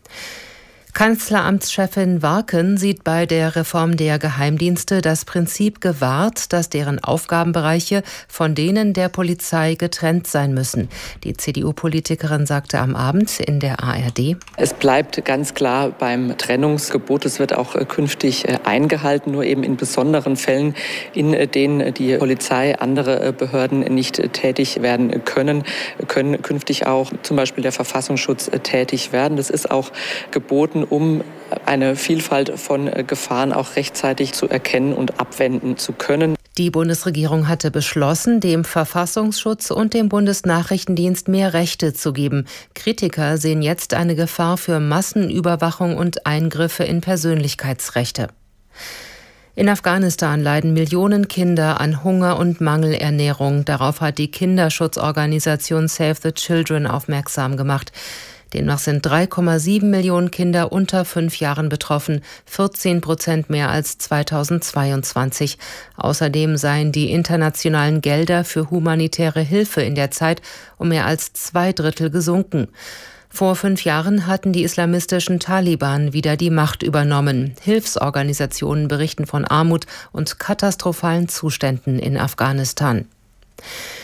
Kanzleramtschefin Warken sieht bei der Reform der Geheimdienste das Prinzip gewahrt, dass deren Aufgabenbereiche von denen der Polizei getrennt sein müssen. Die C D U-Politikerin sagte am Abend in der A R D: Es bleibt ganz klar beim Trennungsgebot. Es wird auch künftig eingehalten, nur eben in besonderen Fällen, in denen die Polizei, andere Behörden nicht tätig werden können, können künftig auch zum Beispiel der Verfassungsschutz tätig werden. Das ist auch geboten, um eine Vielfalt von Gefahren auch rechtzeitig zu erkennen und abwenden zu können. Die Bundesregierung hatte beschlossen, dem Verfassungsschutz und dem Bundesnachrichtendienst mehr Rechte zu geben. Kritiker sehen jetzt eine Gefahr für Massenüberwachung und Eingriffe in Persönlichkeitsrechte. In Afghanistan leiden Millionen Kinder an Hunger und Mangelernährung. Darauf hat die Kinderschutzorganisation Save the Children aufmerksam gemacht. Demnach sind drei Komma sieben Millionen Kinder unter fünf Jahren betroffen, vierzehn Prozent mehr als zweitausendzweiundzwanzig. Außerdem seien die internationalen Gelder für humanitäre Hilfe in der Zeit um mehr als zwei Drittel gesunken. Vor fünf Jahren hatten die islamistischen Taliban wieder die Macht übernommen. Hilfsorganisationen berichten von Armut und katastrophalen Zuständen in Afghanistan.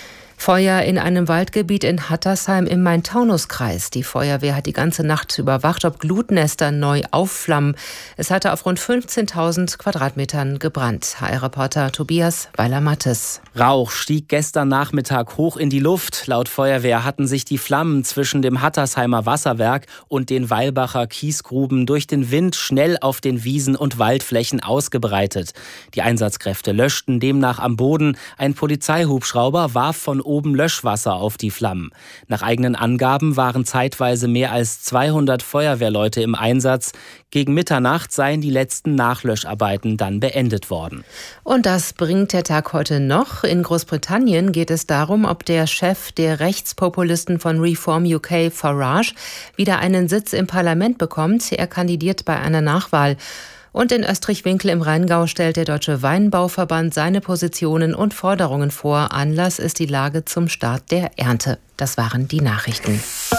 Feuer in einem Waldgebiet in Hattersheim im Main-Taunus-Kreis. Die Feuerwehr hat die ganze Nacht überwacht, ob Glutnester neu aufflammen. Es hatte auf rund fünfzehntausend Quadratmetern gebrannt. H R-Reporter Tobias Weiler-Mattes. Rauch stieg gestern Nachmittag hoch in die Luft. Laut Feuerwehr hatten sich die Flammen zwischen dem Hattersheimer Wasserwerk und den Weilbacher Kiesgruben durch den Wind schnell auf den Wiesen und Waldflächen ausgebreitet. Die Einsatzkräfte löschten demnach am Boden. Ein Polizeihubschrauber warf von oben Löschwasser auf die Flammen. Nach eigenen Angaben waren zeitweise mehr als zweihundert Feuerwehrleute im Einsatz. Gegen Mitternacht seien die letzten Nachlöscharbeiten dann beendet worden. Und das bringt der Tag heute noch. In Großbritannien geht es darum, ob der Chef der Rechtspopulisten von Reform U K, Farage, wieder einen Sitz im Parlament bekommt. Er kandidiert bei einer Nachwahl. Und in Österreich-Winkel im Rheingau stellt der Deutsche Weinbauverband seine Positionen und Forderungen vor. Anlass ist die Lage zum Start der Ernte. Das waren die Nachrichten.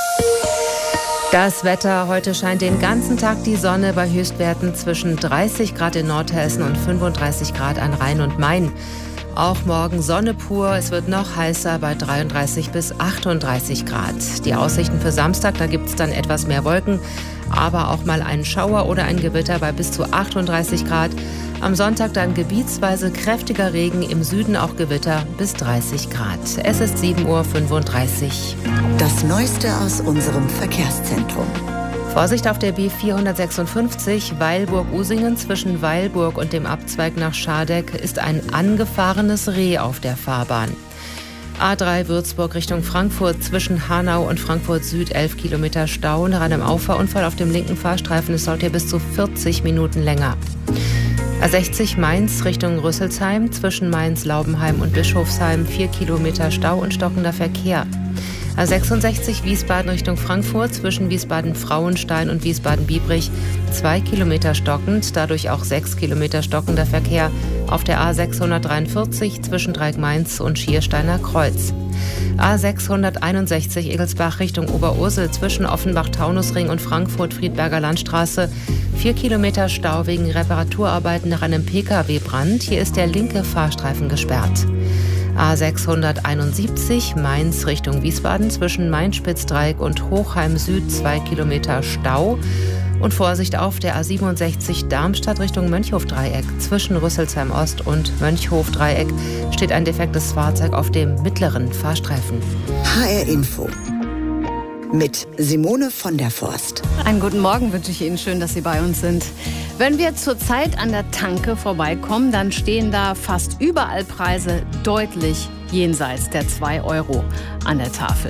Das Wetter: Heute scheint den ganzen Tag die Sonne bei Höchstwerten zwischen dreißig Grad in Nordhessen und fünfunddreißig Grad an Rhein und Main. Auch morgen Sonne pur, es wird noch heißer bei dreiunddreißig bis achtunddreißig Grad. Die Aussichten für Samstag, da gibt es dann etwas mehr Wolken, aber auch mal einen Schauer oder ein Gewitter bei bis zu achtunddreißig Grad. Am Sonntag dann gebietsweise kräftiger Regen, im Süden auch Gewitter bis dreißig Grad. Es ist sieben Uhr fünfunddreißig. Das Neueste aus unserem Verkehrszentrum. Vorsicht auf der B vierhundertsechsundfünfzig Weilburg-Usingen. Zwischen Weilburg und dem Abzweig nach Schadeck ist ein angefahrenes Reh auf der Fahrbahn. A drei Würzburg Richtung Frankfurt, zwischen Hanau und Frankfurt Süd elf Kilometer Stau. Nach einem Auffahrunfall auf dem linken Fahrstreifen, es dauert hier bis zu vierzig Minuten länger. A sechzig Mainz Richtung Rüsselsheim, zwischen Mainz, Laubenheim und Bischofsheim vier Kilometer Stau und stockender Verkehr. A sechsundsechzig Wiesbaden Richtung Frankfurt, zwischen Wiesbaden-Frauenstein und Wiesbaden-Biebrich zwei Kilometer stockend, dadurch auch sechs Kilometer stockender Verkehr auf der A sechshundertdreiundvierzig zwischen Dreieck-Mainz und Schiersteiner Kreuz. A sechshunderteinundsechzig Egelsbach Richtung Oberursel, zwischen Offenbach-Taunusring und Frankfurt-Friedberger Landstraße vier Kilometer Stau wegen Reparaturarbeiten nach einem Pkw-Brand. Hier ist der linke Fahrstreifen gesperrt. A sechshunderteinundsiebzig Mainz Richtung Wiesbaden, zwischen Main-Spitzdreieck und Hochheim Süd zwei Kilometer Stau. Und Vorsicht auf der A siebenundsechzig Darmstadt Richtung Mönchhof-Dreieck. Zwischen Rüsselsheim Ost und Mönchhof-Dreieck steht ein defektes Fahrzeug auf dem mittleren Fahrstreifen. H R Info mit Simone von der Forst. Einen guten Morgen wünsche ich Ihnen. Schön, dass Sie bei uns sind. Wenn wir zurzeit an der Tanke vorbeikommen, dann stehen da fast überall Preise deutlich jenseits der zwei Euro an der Tafel.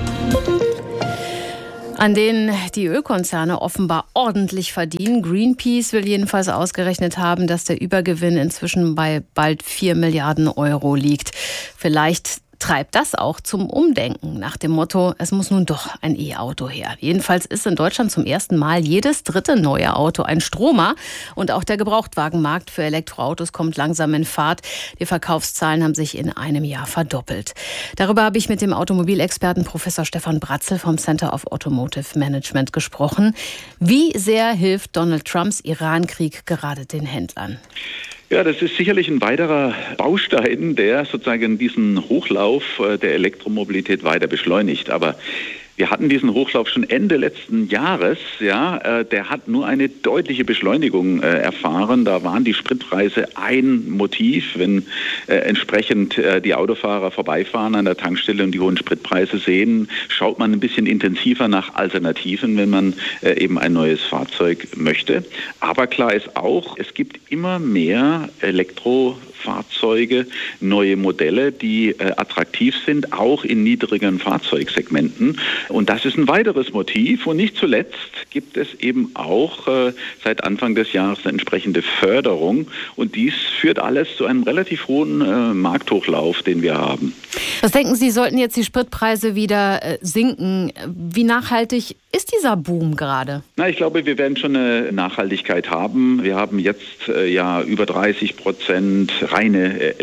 An denen die Ölkonzerne offenbar ordentlich verdienen. Greenpeace will jedenfalls ausgerechnet haben, dass der Übergewinn inzwischen bei bald vier Milliarden Euro liegt. Vielleicht treibt das auch zum Umdenken nach dem Motto, es muss nun doch ein E-Auto her. Jedenfalls ist in Deutschland zum ersten Mal jedes dritte neue Auto ein Stromer. Und auch der Gebrauchtwagenmarkt für Elektroautos kommt langsam in Fahrt. Die Verkaufszahlen haben sich in einem Jahr verdoppelt. Darüber habe ich mit dem Automobilexperten Professor Stefan Bratzel vom Center of Automotive Management gesprochen. Wie sehr hilft Donald Trumps Irankrieg gerade den Händlern? Ja, das ist sicherlich ein weiterer Baustein, der sozusagen diesen Hochlauf der Elektromobilität weiter beschleunigt. Aber wir hatten diesen Hochlauf schon Ende letzten Jahres, ja, äh, der hat nur eine deutliche Beschleunigung äh, erfahren. Da waren die Spritpreise ein Motiv, wenn äh, entsprechend äh, die Autofahrer vorbeifahren an der Tankstelle und die hohen Spritpreise sehen, schaut man ein bisschen intensiver nach Alternativen, wenn man äh, eben ein neues Fahrzeug möchte. Aber klar ist auch, es gibt immer mehr Elektrofahrzeuge, neue Modelle, die äh, attraktiv sind, auch in niedrigeren Fahrzeugsegmenten. Und das ist ein weiteres Motiv. Und nicht zuletzt gibt es eben auch äh, seit Anfang des Jahres eine entsprechende Förderung. Und dies führt alles zu einem relativ hohen äh, Markthochlauf, den wir haben. Was denken Sie, sollten jetzt die Spritpreise wieder äh, sinken? Wie nachhaltig ist dieser Boom gerade? Na, ich glaube, wir werden schon eine Nachhaltigkeit haben. Wir haben jetzt äh, ja über dreißig Prozent reine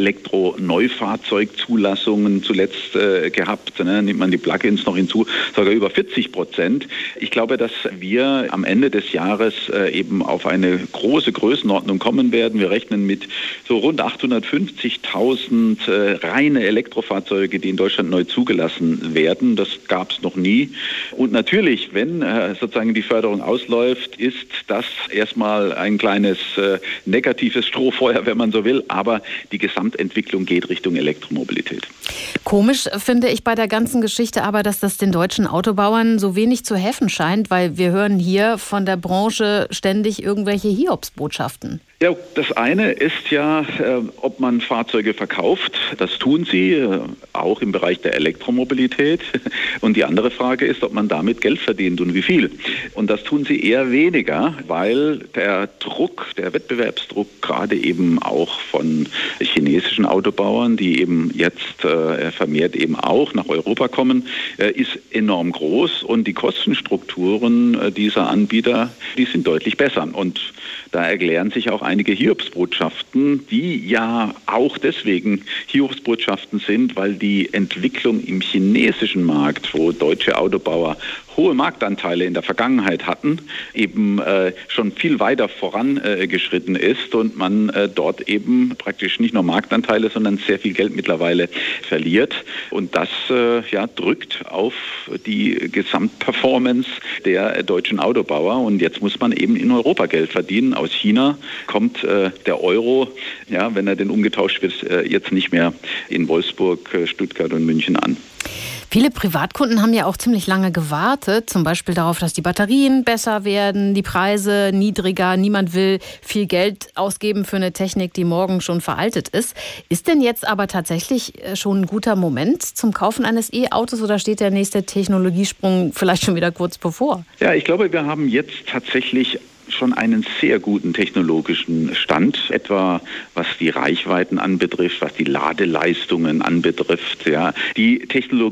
Elektro-Neufahrzeugzulassungen zuletzt äh, gehabt. Ne? Nimmt man die Plug-ins noch hinzu, sogar über vierzig Prozent. Ich glaube, dass wir am Ende des Jahres äh, eben auf eine große Größenordnung kommen werden. Wir rechnen mit so rund achthundertfünfzigtausend äh, reine Elektrofahrzeuge, die in Deutschland neu zugelassen werden. Das gab es noch nie. Und natürlich, wenn äh, sozusagen die Förderung ausläuft, ist das erstmal ein kleines äh, negatives Strohfeuer, wenn man so will. Aber die Gesamtentwicklung geht Richtung Elektromobilität. Komisch finde ich bei der ganzen Geschichte aber, dass das den deutschen Autobauern so wenig zu helfen scheint, weil wir hören hier von der Branche ständig irgendwelche Hiobsbotschaften. Ja, das eine ist ja, äh, ob man Fahrzeuge verkauft. Das tun sie, äh, auch im Bereich der Elektromobilität. Und die andere Frage ist, ob man damit Geld verdient und wie viel. Und das tun sie eher weniger, weil der Druck, der Wettbewerbsdruck gerade eben auch von chinesischen Autobauern, die eben jetzt äh, vermehrt eben auch nach Europa kommen, äh, ist enorm groß. Und die Kostenstrukturen äh, dieser Anbieter, die sind deutlich besser. Und da erklären sich auch einige Hiobsbotschaften, die ja auch deswegen Hiobsbotschaften sind, weil die Entwicklung im chinesischen Markt, wo deutsche Autobauer hohe Marktanteile in der Vergangenheit hatten, eben äh, schon viel weiter vorangeschritten äh, ist und man äh, dort eben praktisch nicht nur Marktanteile, sondern sehr viel Geld mittlerweile verliert. Und das äh, ja, drückt auf die Gesamtperformance der deutschen Autobauer. Und jetzt muss man eben in Europa Geld verdienen. Aus China kommt äh, der Euro, ja, wenn er denn umgetauscht wird, äh, jetzt nicht mehr in Wolfsburg, äh, Stuttgart und München an. Viele Privatkunden haben ja auch ziemlich lange gewartet, zum Beispiel darauf, dass die Batterien besser werden, die Preise niedriger. Niemand will viel Geld ausgeben für eine Technik, die morgen schon veraltet ist. Ist denn jetzt aber tatsächlich schon ein guter Moment zum Kaufen eines E-Autos oder steht der nächste Technologiesprung vielleicht schon wieder kurz bevor? Ja, ich glaube, wir haben jetzt tatsächlich schon einen sehr guten technologischen Stand, etwa was die Reichweiten anbetrifft, was die Ladeleistungen anbetrifft. Ja. Die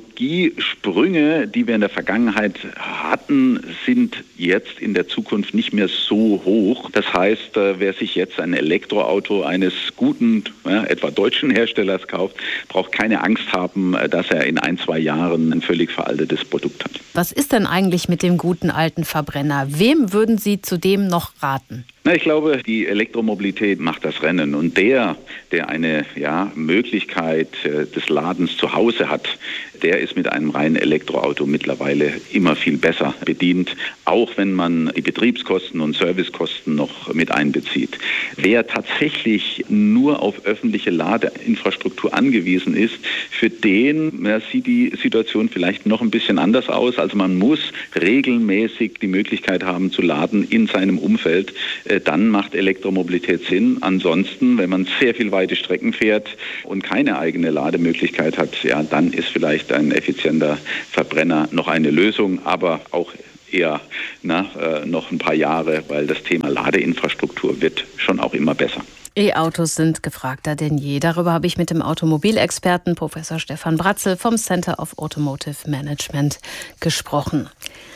Technologiesprünge, die wir in der Vergangenheit hatten, sind jetzt in der Zukunft nicht mehr so hoch. Das heißt, wer sich jetzt ein Elektroauto eines guten, ja, etwa deutschen Herstellers kauft, braucht keine Angst haben, dass er in ein, zwei Jahren ein völlig veraltetes Produkt hat. Was ist denn eigentlich mit dem guten alten Verbrenner? Wem würden Sie zu dem noch raten? Na, ich glaube, die Elektromobilität macht das Rennen. Und der, der eine ja, Möglichkeit äh, des Ladens zu Hause hat, der ist mit einem reinen Elektroauto mittlerweile immer viel besser bedient, auch wenn man die Betriebskosten und Servicekosten noch mit einbezieht. Wer tatsächlich nur auf öffentliche Ladeinfrastruktur angewiesen ist, für den ja, sieht die Situation vielleicht noch ein bisschen anders aus. Also man muss regelmäßig die Möglichkeit haben zu laden in seinem Umfeld. Äh, dann macht Elektromobilität Sinn. Ansonsten, wenn man sehr viel weite Strecken fährt und keine eigene Lademöglichkeit hat, ja, dann ist vielleicht ein effizienter Verbrenner noch eine Lösung, aber auch eher na, äh, noch ein paar Jahre, weil das Thema Ladeinfrastruktur wird schon auch immer besser. E-Autos sind gefragter denn je. Darüber habe ich mit dem Automobilexperten Professor Stefan Bratzel vom Center of Automotive Management gesprochen.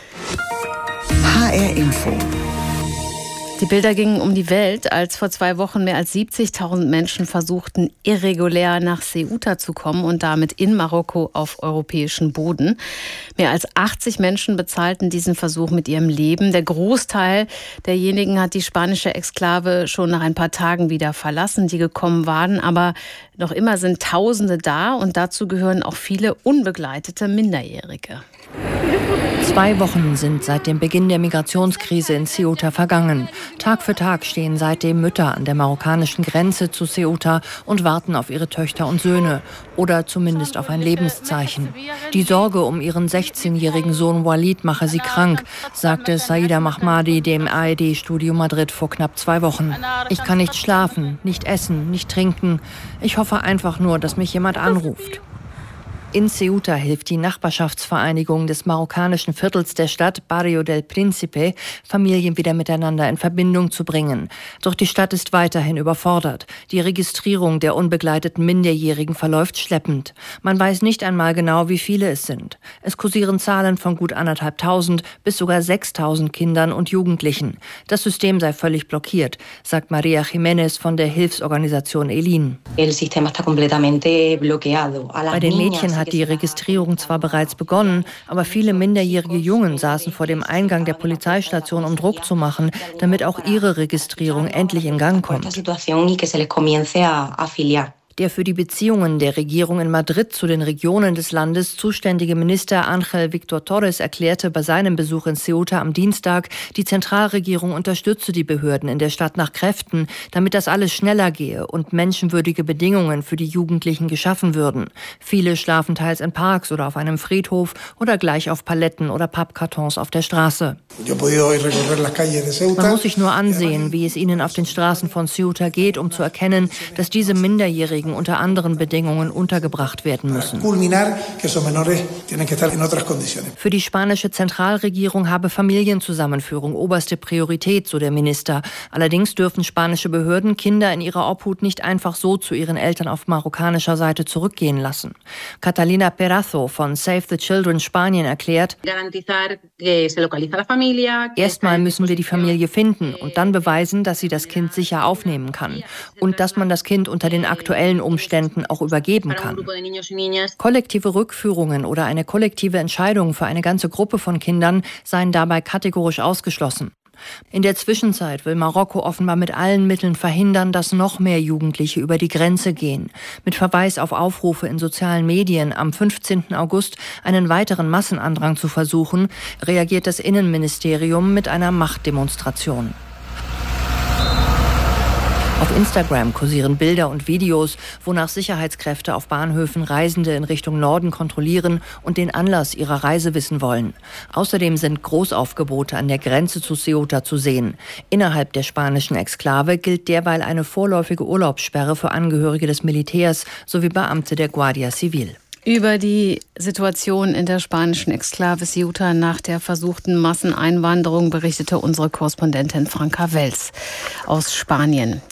H R Info. Die Bilder gingen um die Welt, als vor zwei Wochen mehr als siebzigtausend Menschen versuchten, irregulär nach Ceuta zu kommen und damit in Marokko auf europäischen Boden. Mehr als achtzig Menschen bezahlten diesen Versuch mit ihrem Leben. Der Großteil derjenigen hat die spanische Exklave schon nach ein paar Tagen wieder verlassen, die gekommen waren. Aber noch immer sind Tausende da und dazu gehören auch viele unbegleitete Minderjährige. Zwei Wochen sind seit dem Beginn der Migrationskrise in Ceuta vergangen. Tag für Tag stehen seitdem Mütter an der marokkanischen Grenze zu Ceuta und warten auf ihre Töchter und Söhne oder zumindest auf ein Lebenszeichen. Die Sorge um ihren sechzehnjährigen Sohn Walid mache sie krank, sagte Saida Mahmadi dem A R D-Studio Madrid vor knapp zwei Wochen. Ich kann nicht schlafen, nicht essen, nicht trinken. Ich hoffe einfach nur, dass mich jemand anruft. In Ceuta hilft die Nachbarschaftsvereinigung des marokkanischen Viertels der Stadt Barrio del Príncipe, Familien wieder miteinander in Verbindung zu bringen. Doch die Stadt ist weiterhin überfordert. Die Registrierung der unbegleiteten Minderjährigen verläuft schleppend. Man weiß nicht einmal genau, wie viele es sind. Es kursieren Zahlen von gut anderthalbtausend bis sogar sechstausend Kindern und Jugendlichen. Das System sei völlig blockiert, sagt Maria Jiménez von der Hilfsorganisation ELIN. Bei den Mädchen hat die Registrierung zwar bereits begonnen, aber viele minderjährige Jungen saßen vor dem Eingang der Polizeistation, um Druck zu machen, damit auch ihre Registrierung endlich in Gang kommt. Der für die Beziehungen der Regierung in Madrid zu den Regionen des Landes zuständige Minister Ángel Víctor Torres erklärte bei seinem Besuch in Ceuta am Dienstag, die Zentralregierung unterstütze die Behörden in der Stadt nach Kräften, damit das alles schneller gehe und menschenwürdige Bedingungen für die Jugendlichen geschaffen würden. Viele schlafen teils in Parks oder auf einem Friedhof oder gleich auf Paletten oder Pappkartons auf der Straße. Man muss sich nur ansehen, wie es ihnen auf den Straßen von Ceuta geht, um zu erkennen, dass diese Minderjährigen unter anderen Bedingungen untergebracht werden müssen. Für die spanische Zentralregierung habe Familienzusammenführung oberste Priorität, so der Minister. Allerdings dürfen spanische Behörden Kinder in ihrer Obhut nicht einfach so zu ihren Eltern auf marokkanischer Seite zurückgehen lassen. Catalina Perazo von Save the Children Spanien erklärt, erstmal müssen wir die Familie finden und dann beweisen, dass sie das Kind sicher aufnehmen kann und dass man das Kind unter den aktuellen Umständen auch übergeben kann. Kollektive Rückführungen oder eine kollektive Entscheidung für eine ganze Gruppe von Kindern seien dabei kategorisch ausgeschlossen. In der Zwischenzeit will Marokko offenbar mit allen Mitteln verhindern, dass noch mehr Jugendliche über die Grenze gehen. Mit Verweis auf Aufrufe in sozialen Medien am fünfzehnten August einen weiteren Massenandrang zu versuchen, reagiert das Innenministerium mit einer Machtdemonstration. Auf Instagram kursieren Bilder und Videos, wonach Sicherheitskräfte auf Bahnhöfen Reisende in Richtung Norden kontrollieren und den Anlass ihrer Reise wissen wollen. Außerdem sind Großaufgebote an der Grenze zu Ceuta zu sehen. Innerhalb der spanischen Exklave gilt derweil eine vorläufige Urlaubssperre für Angehörige des Militärs sowie Beamte der Guardia Civil. Über die Situation in der spanischen Exklave Ceuta nach der versuchten Masseneinwanderung berichtete unsere Korrespondentin Franka Wels aus Spanien.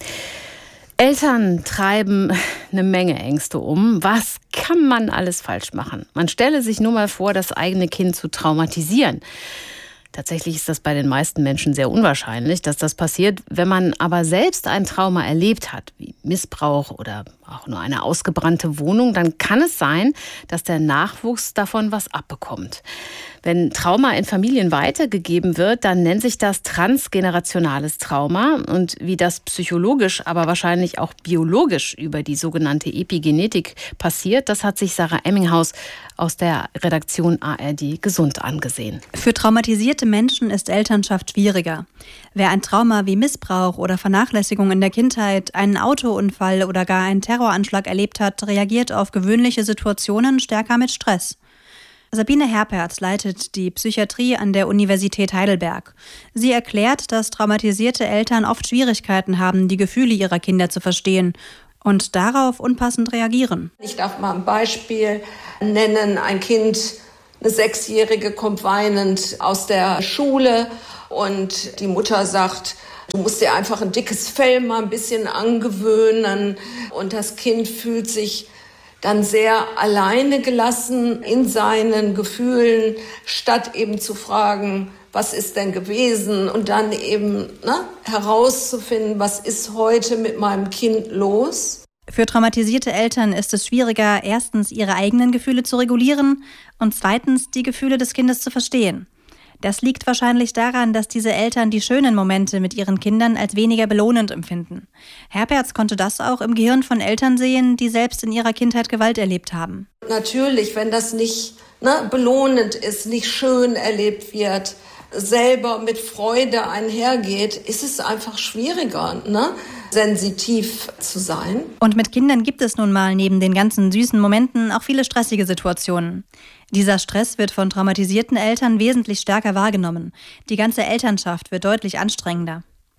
Eltern treiben eine Menge Ängste um. Was kann man alles falsch machen? Man stelle sich nur mal vor, das eigene Kind zu traumatisieren. Tatsächlich ist das bei den meisten Menschen sehr unwahrscheinlich, dass das passiert. Wenn man aber selbst ein Trauma erlebt hat, wie Missbrauch oder auch nur eine ausgebrannte Wohnung, dann kann es sein, dass der Nachwuchs davon was abbekommt. Wenn Trauma in Familien weitergegeben wird, dann nennt sich das transgenerationales Trauma. Und wie das psychologisch, aber wahrscheinlich auch biologisch über die sogenannte Epigenetik passiert, das hat sich Sarah Emminghaus aus der Redaktion A R D Gesund angesehen. Für traumatisierte Menschen ist Elternschaft schwieriger. Wer ein Trauma wie Missbrauch oder Vernachlässigung in der Kindheit, einen Autounfall oder gar einen Terroranschlag erlebt hat, reagiert auf gewöhnliche Situationen stärker mit Stress. Sabine Herperz leitet die Psychiatrie an der Universität Heidelberg. Sie erklärt, dass traumatisierte Eltern oft Schwierigkeiten haben, die Gefühle ihrer Kinder zu verstehen und darauf unpassend reagieren. Ich darf mal ein Beispiel nennen. Ein Kind, eine Sechsjährige, kommt weinend aus der Schule und die Mutter sagt, du musst dir einfach ein dickes Fell mal ein bisschen angewöhnen. Und das Kind fühlt sich dann sehr alleine gelassen in seinen Gefühlen, statt eben zu fragen, was ist denn gewesen? Und dann eben ne, herauszufinden, was ist heute mit meinem Kind los? Für traumatisierte Eltern ist es schwieriger, erstens ihre eigenen Gefühle zu regulieren und zweitens die Gefühle des Kindes zu verstehen. Das liegt wahrscheinlich daran, dass diese Eltern die schönen Momente mit ihren Kindern als weniger belohnend empfinden. Herperz konnte das auch im Gehirn von Eltern sehen, die selbst in ihrer Kindheit Gewalt erlebt haben. Natürlich, wenn das nicht ne, belohnend ist, nicht schön erlebt wird, selber mit Freude einhergeht, ist es einfach schwieriger, ne, sensitiv zu sein. Und mit Kindern gibt es nun mal neben den ganzen süßen Momenten auch viele stressige Situationen. Dieser Stress wird von traumatisierten Eltern wesentlich stärker wahrgenommen. Die ganze Elternschaft wird deutlich anstrengender.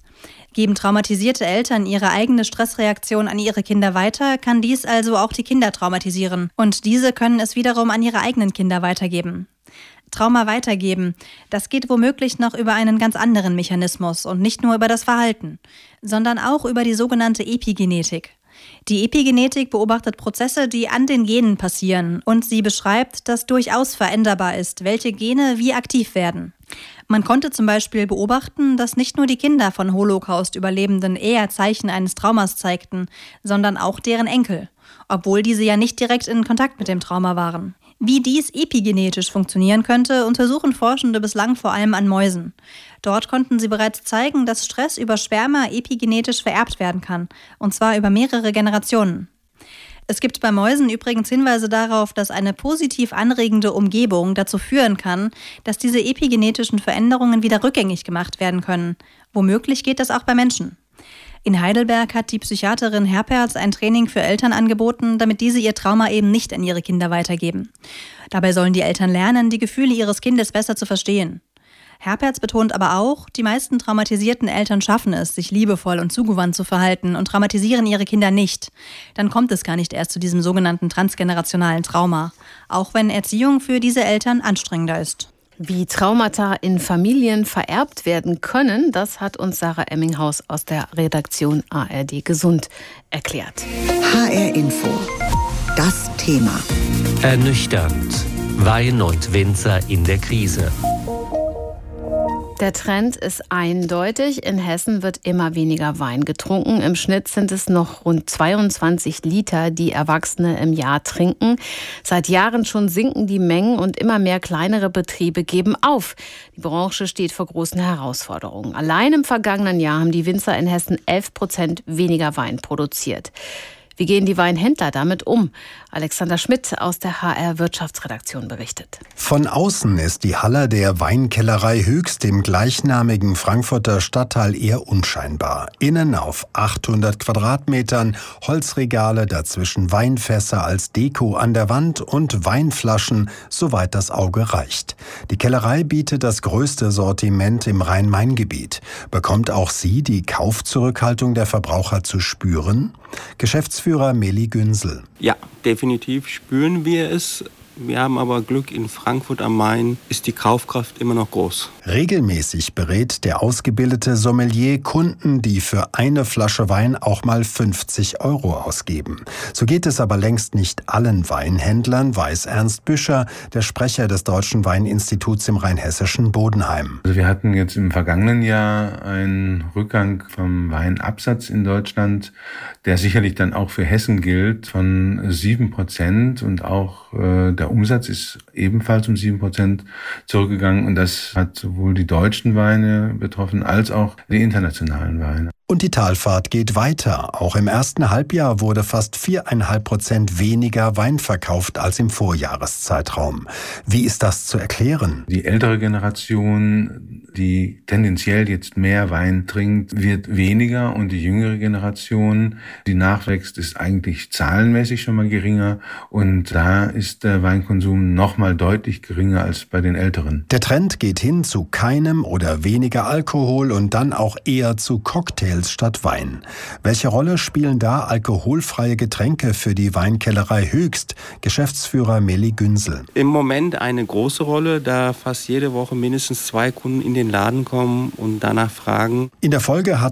Geben traumatisierte Eltern ihre eigene Stressreaktion an ihre Kinder weiter, kann dies also auch die Kinder traumatisieren. Und diese können es wiederum an ihre eigenen Kinder weitergeben. Trauma weitergeben, das geht womöglich noch über einen ganz anderen Mechanismus und nicht nur über das Verhalten, sondern auch über die sogenannte Epigenetik. Die Epigenetik beobachtet Prozesse, die an den Genen passieren, und sie beschreibt, dass durchaus veränderbar ist, welche Gene wie aktiv werden. Man konnte zum Beispiel beobachten, dass nicht nur die Kinder von Holocaust-Überlebenden eher Zeichen eines Traumas zeigten, sondern auch deren Enkel, obwohl diese ja nicht direkt in Kontakt mit dem Trauma waren. Wie dies epigenetisch funktionieren könnte, untersuchen Forschende bislang vor allem an Mäusen. Dort konnten sie bereits zeigen, dass Stress über Sperma epigenetisch vererbt werden kann, und zwar über mehrere Generationen. Es gibt bei Mäusen übrigens Hinweise darauf, dass eine positiv anregende Umgebung dazu führen kann, dass diese epigenetischen Veränderungen wieder rückgängig gemacht werden können. Womöglich geht das auch bei Menschen. In Heidelberg hat die Psychiaterin Herperz ein Training für Eltern angeboten, damit diese ihr Trauma eben nicht an ihre Kinder weitergeben. Dabei sollen die Eltern lernen, die Gefühle ihres Kindes besser zu verstehen. Herperz betont aber auch, die meisten traumatisierten Eltern schaffen es, sich liebevoll und zugewandt zu verhalten und traumatisieren ihre Kinder nicht. Dann kommt es gar nicht erst zu diesem sogenannten transgenerationalen Trauma, auch wenn Erziehung für diese Eltern anstrengender ist. Wie Traumata in Familien vererbt werden können, das hat uns Sarah Emminghaus aus der Redaktion A R D Gesund erklärt. H R Info. Das Thema. Ernüchternd. Wein und Winzer in der Krise. Der Trend ist eindeutig. In Hessen wird immer weniger Wein getrunken. Im Schnitt sind es noch rund zweiundzwanzig Liter, die Erwachsene im Jahr trinken. Seit Jahren schon sinken die Mengen und immer mehr kleinere Betriebe geben auf. Die Branche steht vor großen Herausforderungen. Allein im vergangenen Jahr haben die Winzer in Hessen elf Prozent weniger Wein produziert. Wie gehen die Weinhändler damit um? Alexander Schmidt aus der H R Wirtschaftsredaktion berichtet. Von außen ist die Halle der Weinkellerei Höchst im gleichnamigen Frankfurter Stadtteil eher unscheinbar. Innen auf achthundert Quadratmetern, Holzregale, dazwischen Weinfässer als Deko an der Wand und Weinflaschen, soweit das Auge reicht. Die Kellerei bietet das größte Sortiment im Rhein-Main-Gebiet. Bekommt auch sie die Kaufzurückhaltung der Verbraucher zu spüren? Geschäftsführer Meli Günsel. Ja, definitiv spüren wir es. Wir haben aber Glück, in Frankfurt am Main ist die Kaufkraft immer noch groß. Regelmäßig berät der ausgebildete Sommelier Kunden, die für eine Flasche Wein auch mal fünfzig Euro ausgeben. So geht es aber längst nicht allen Weinhändlern, weiß Ernst Büscher, der Sprecher des Deutschen Weininstituts im rheinhessischen Bodenheim. Also wir hatten jetzt im vergangenen Jahr einen Rückgang vom Weinabsatz in Deutschland, der sicherlich dann auch für Hessen gilt, von sieben Prozent, und auch äh, der Umsatz ist ebenfalls um sieben Prozent zurückgegangen, und das hat sowohl die deutschen Weine betroffen als auch die internationalen Weine. Und die Talfahrt geht weiter. Auch im ersten Halbjahr wurde fast viereinhalb Prozent weniger Wein verkauft als im Vorjahreszeitraum. Wie ist das zu erklären? Die ältere Generation, die tendenziell jetzt mehr Wein trinkt, wird weniger, und die jüngere Generation, die nachwächst, ist eigentlich zahlenmäßig schon mal geringer, und da ist der Weinkonsum noch mal deutlich geringer als bei den Älteren. Der Trend geht hin zu keinem oder weniger Alkohol und dann auch eher zu Cocktails statt Wein. Welche Rolle spielen da alkoholfreie Getränke für die Weinkellerei Höchst? Geschäftsführer Meli Günsel. Im Moment eine große Rolle, da fast jede Woche mindestens zwei Kunden in den Laden kommen und danach fragen. In der Folge hat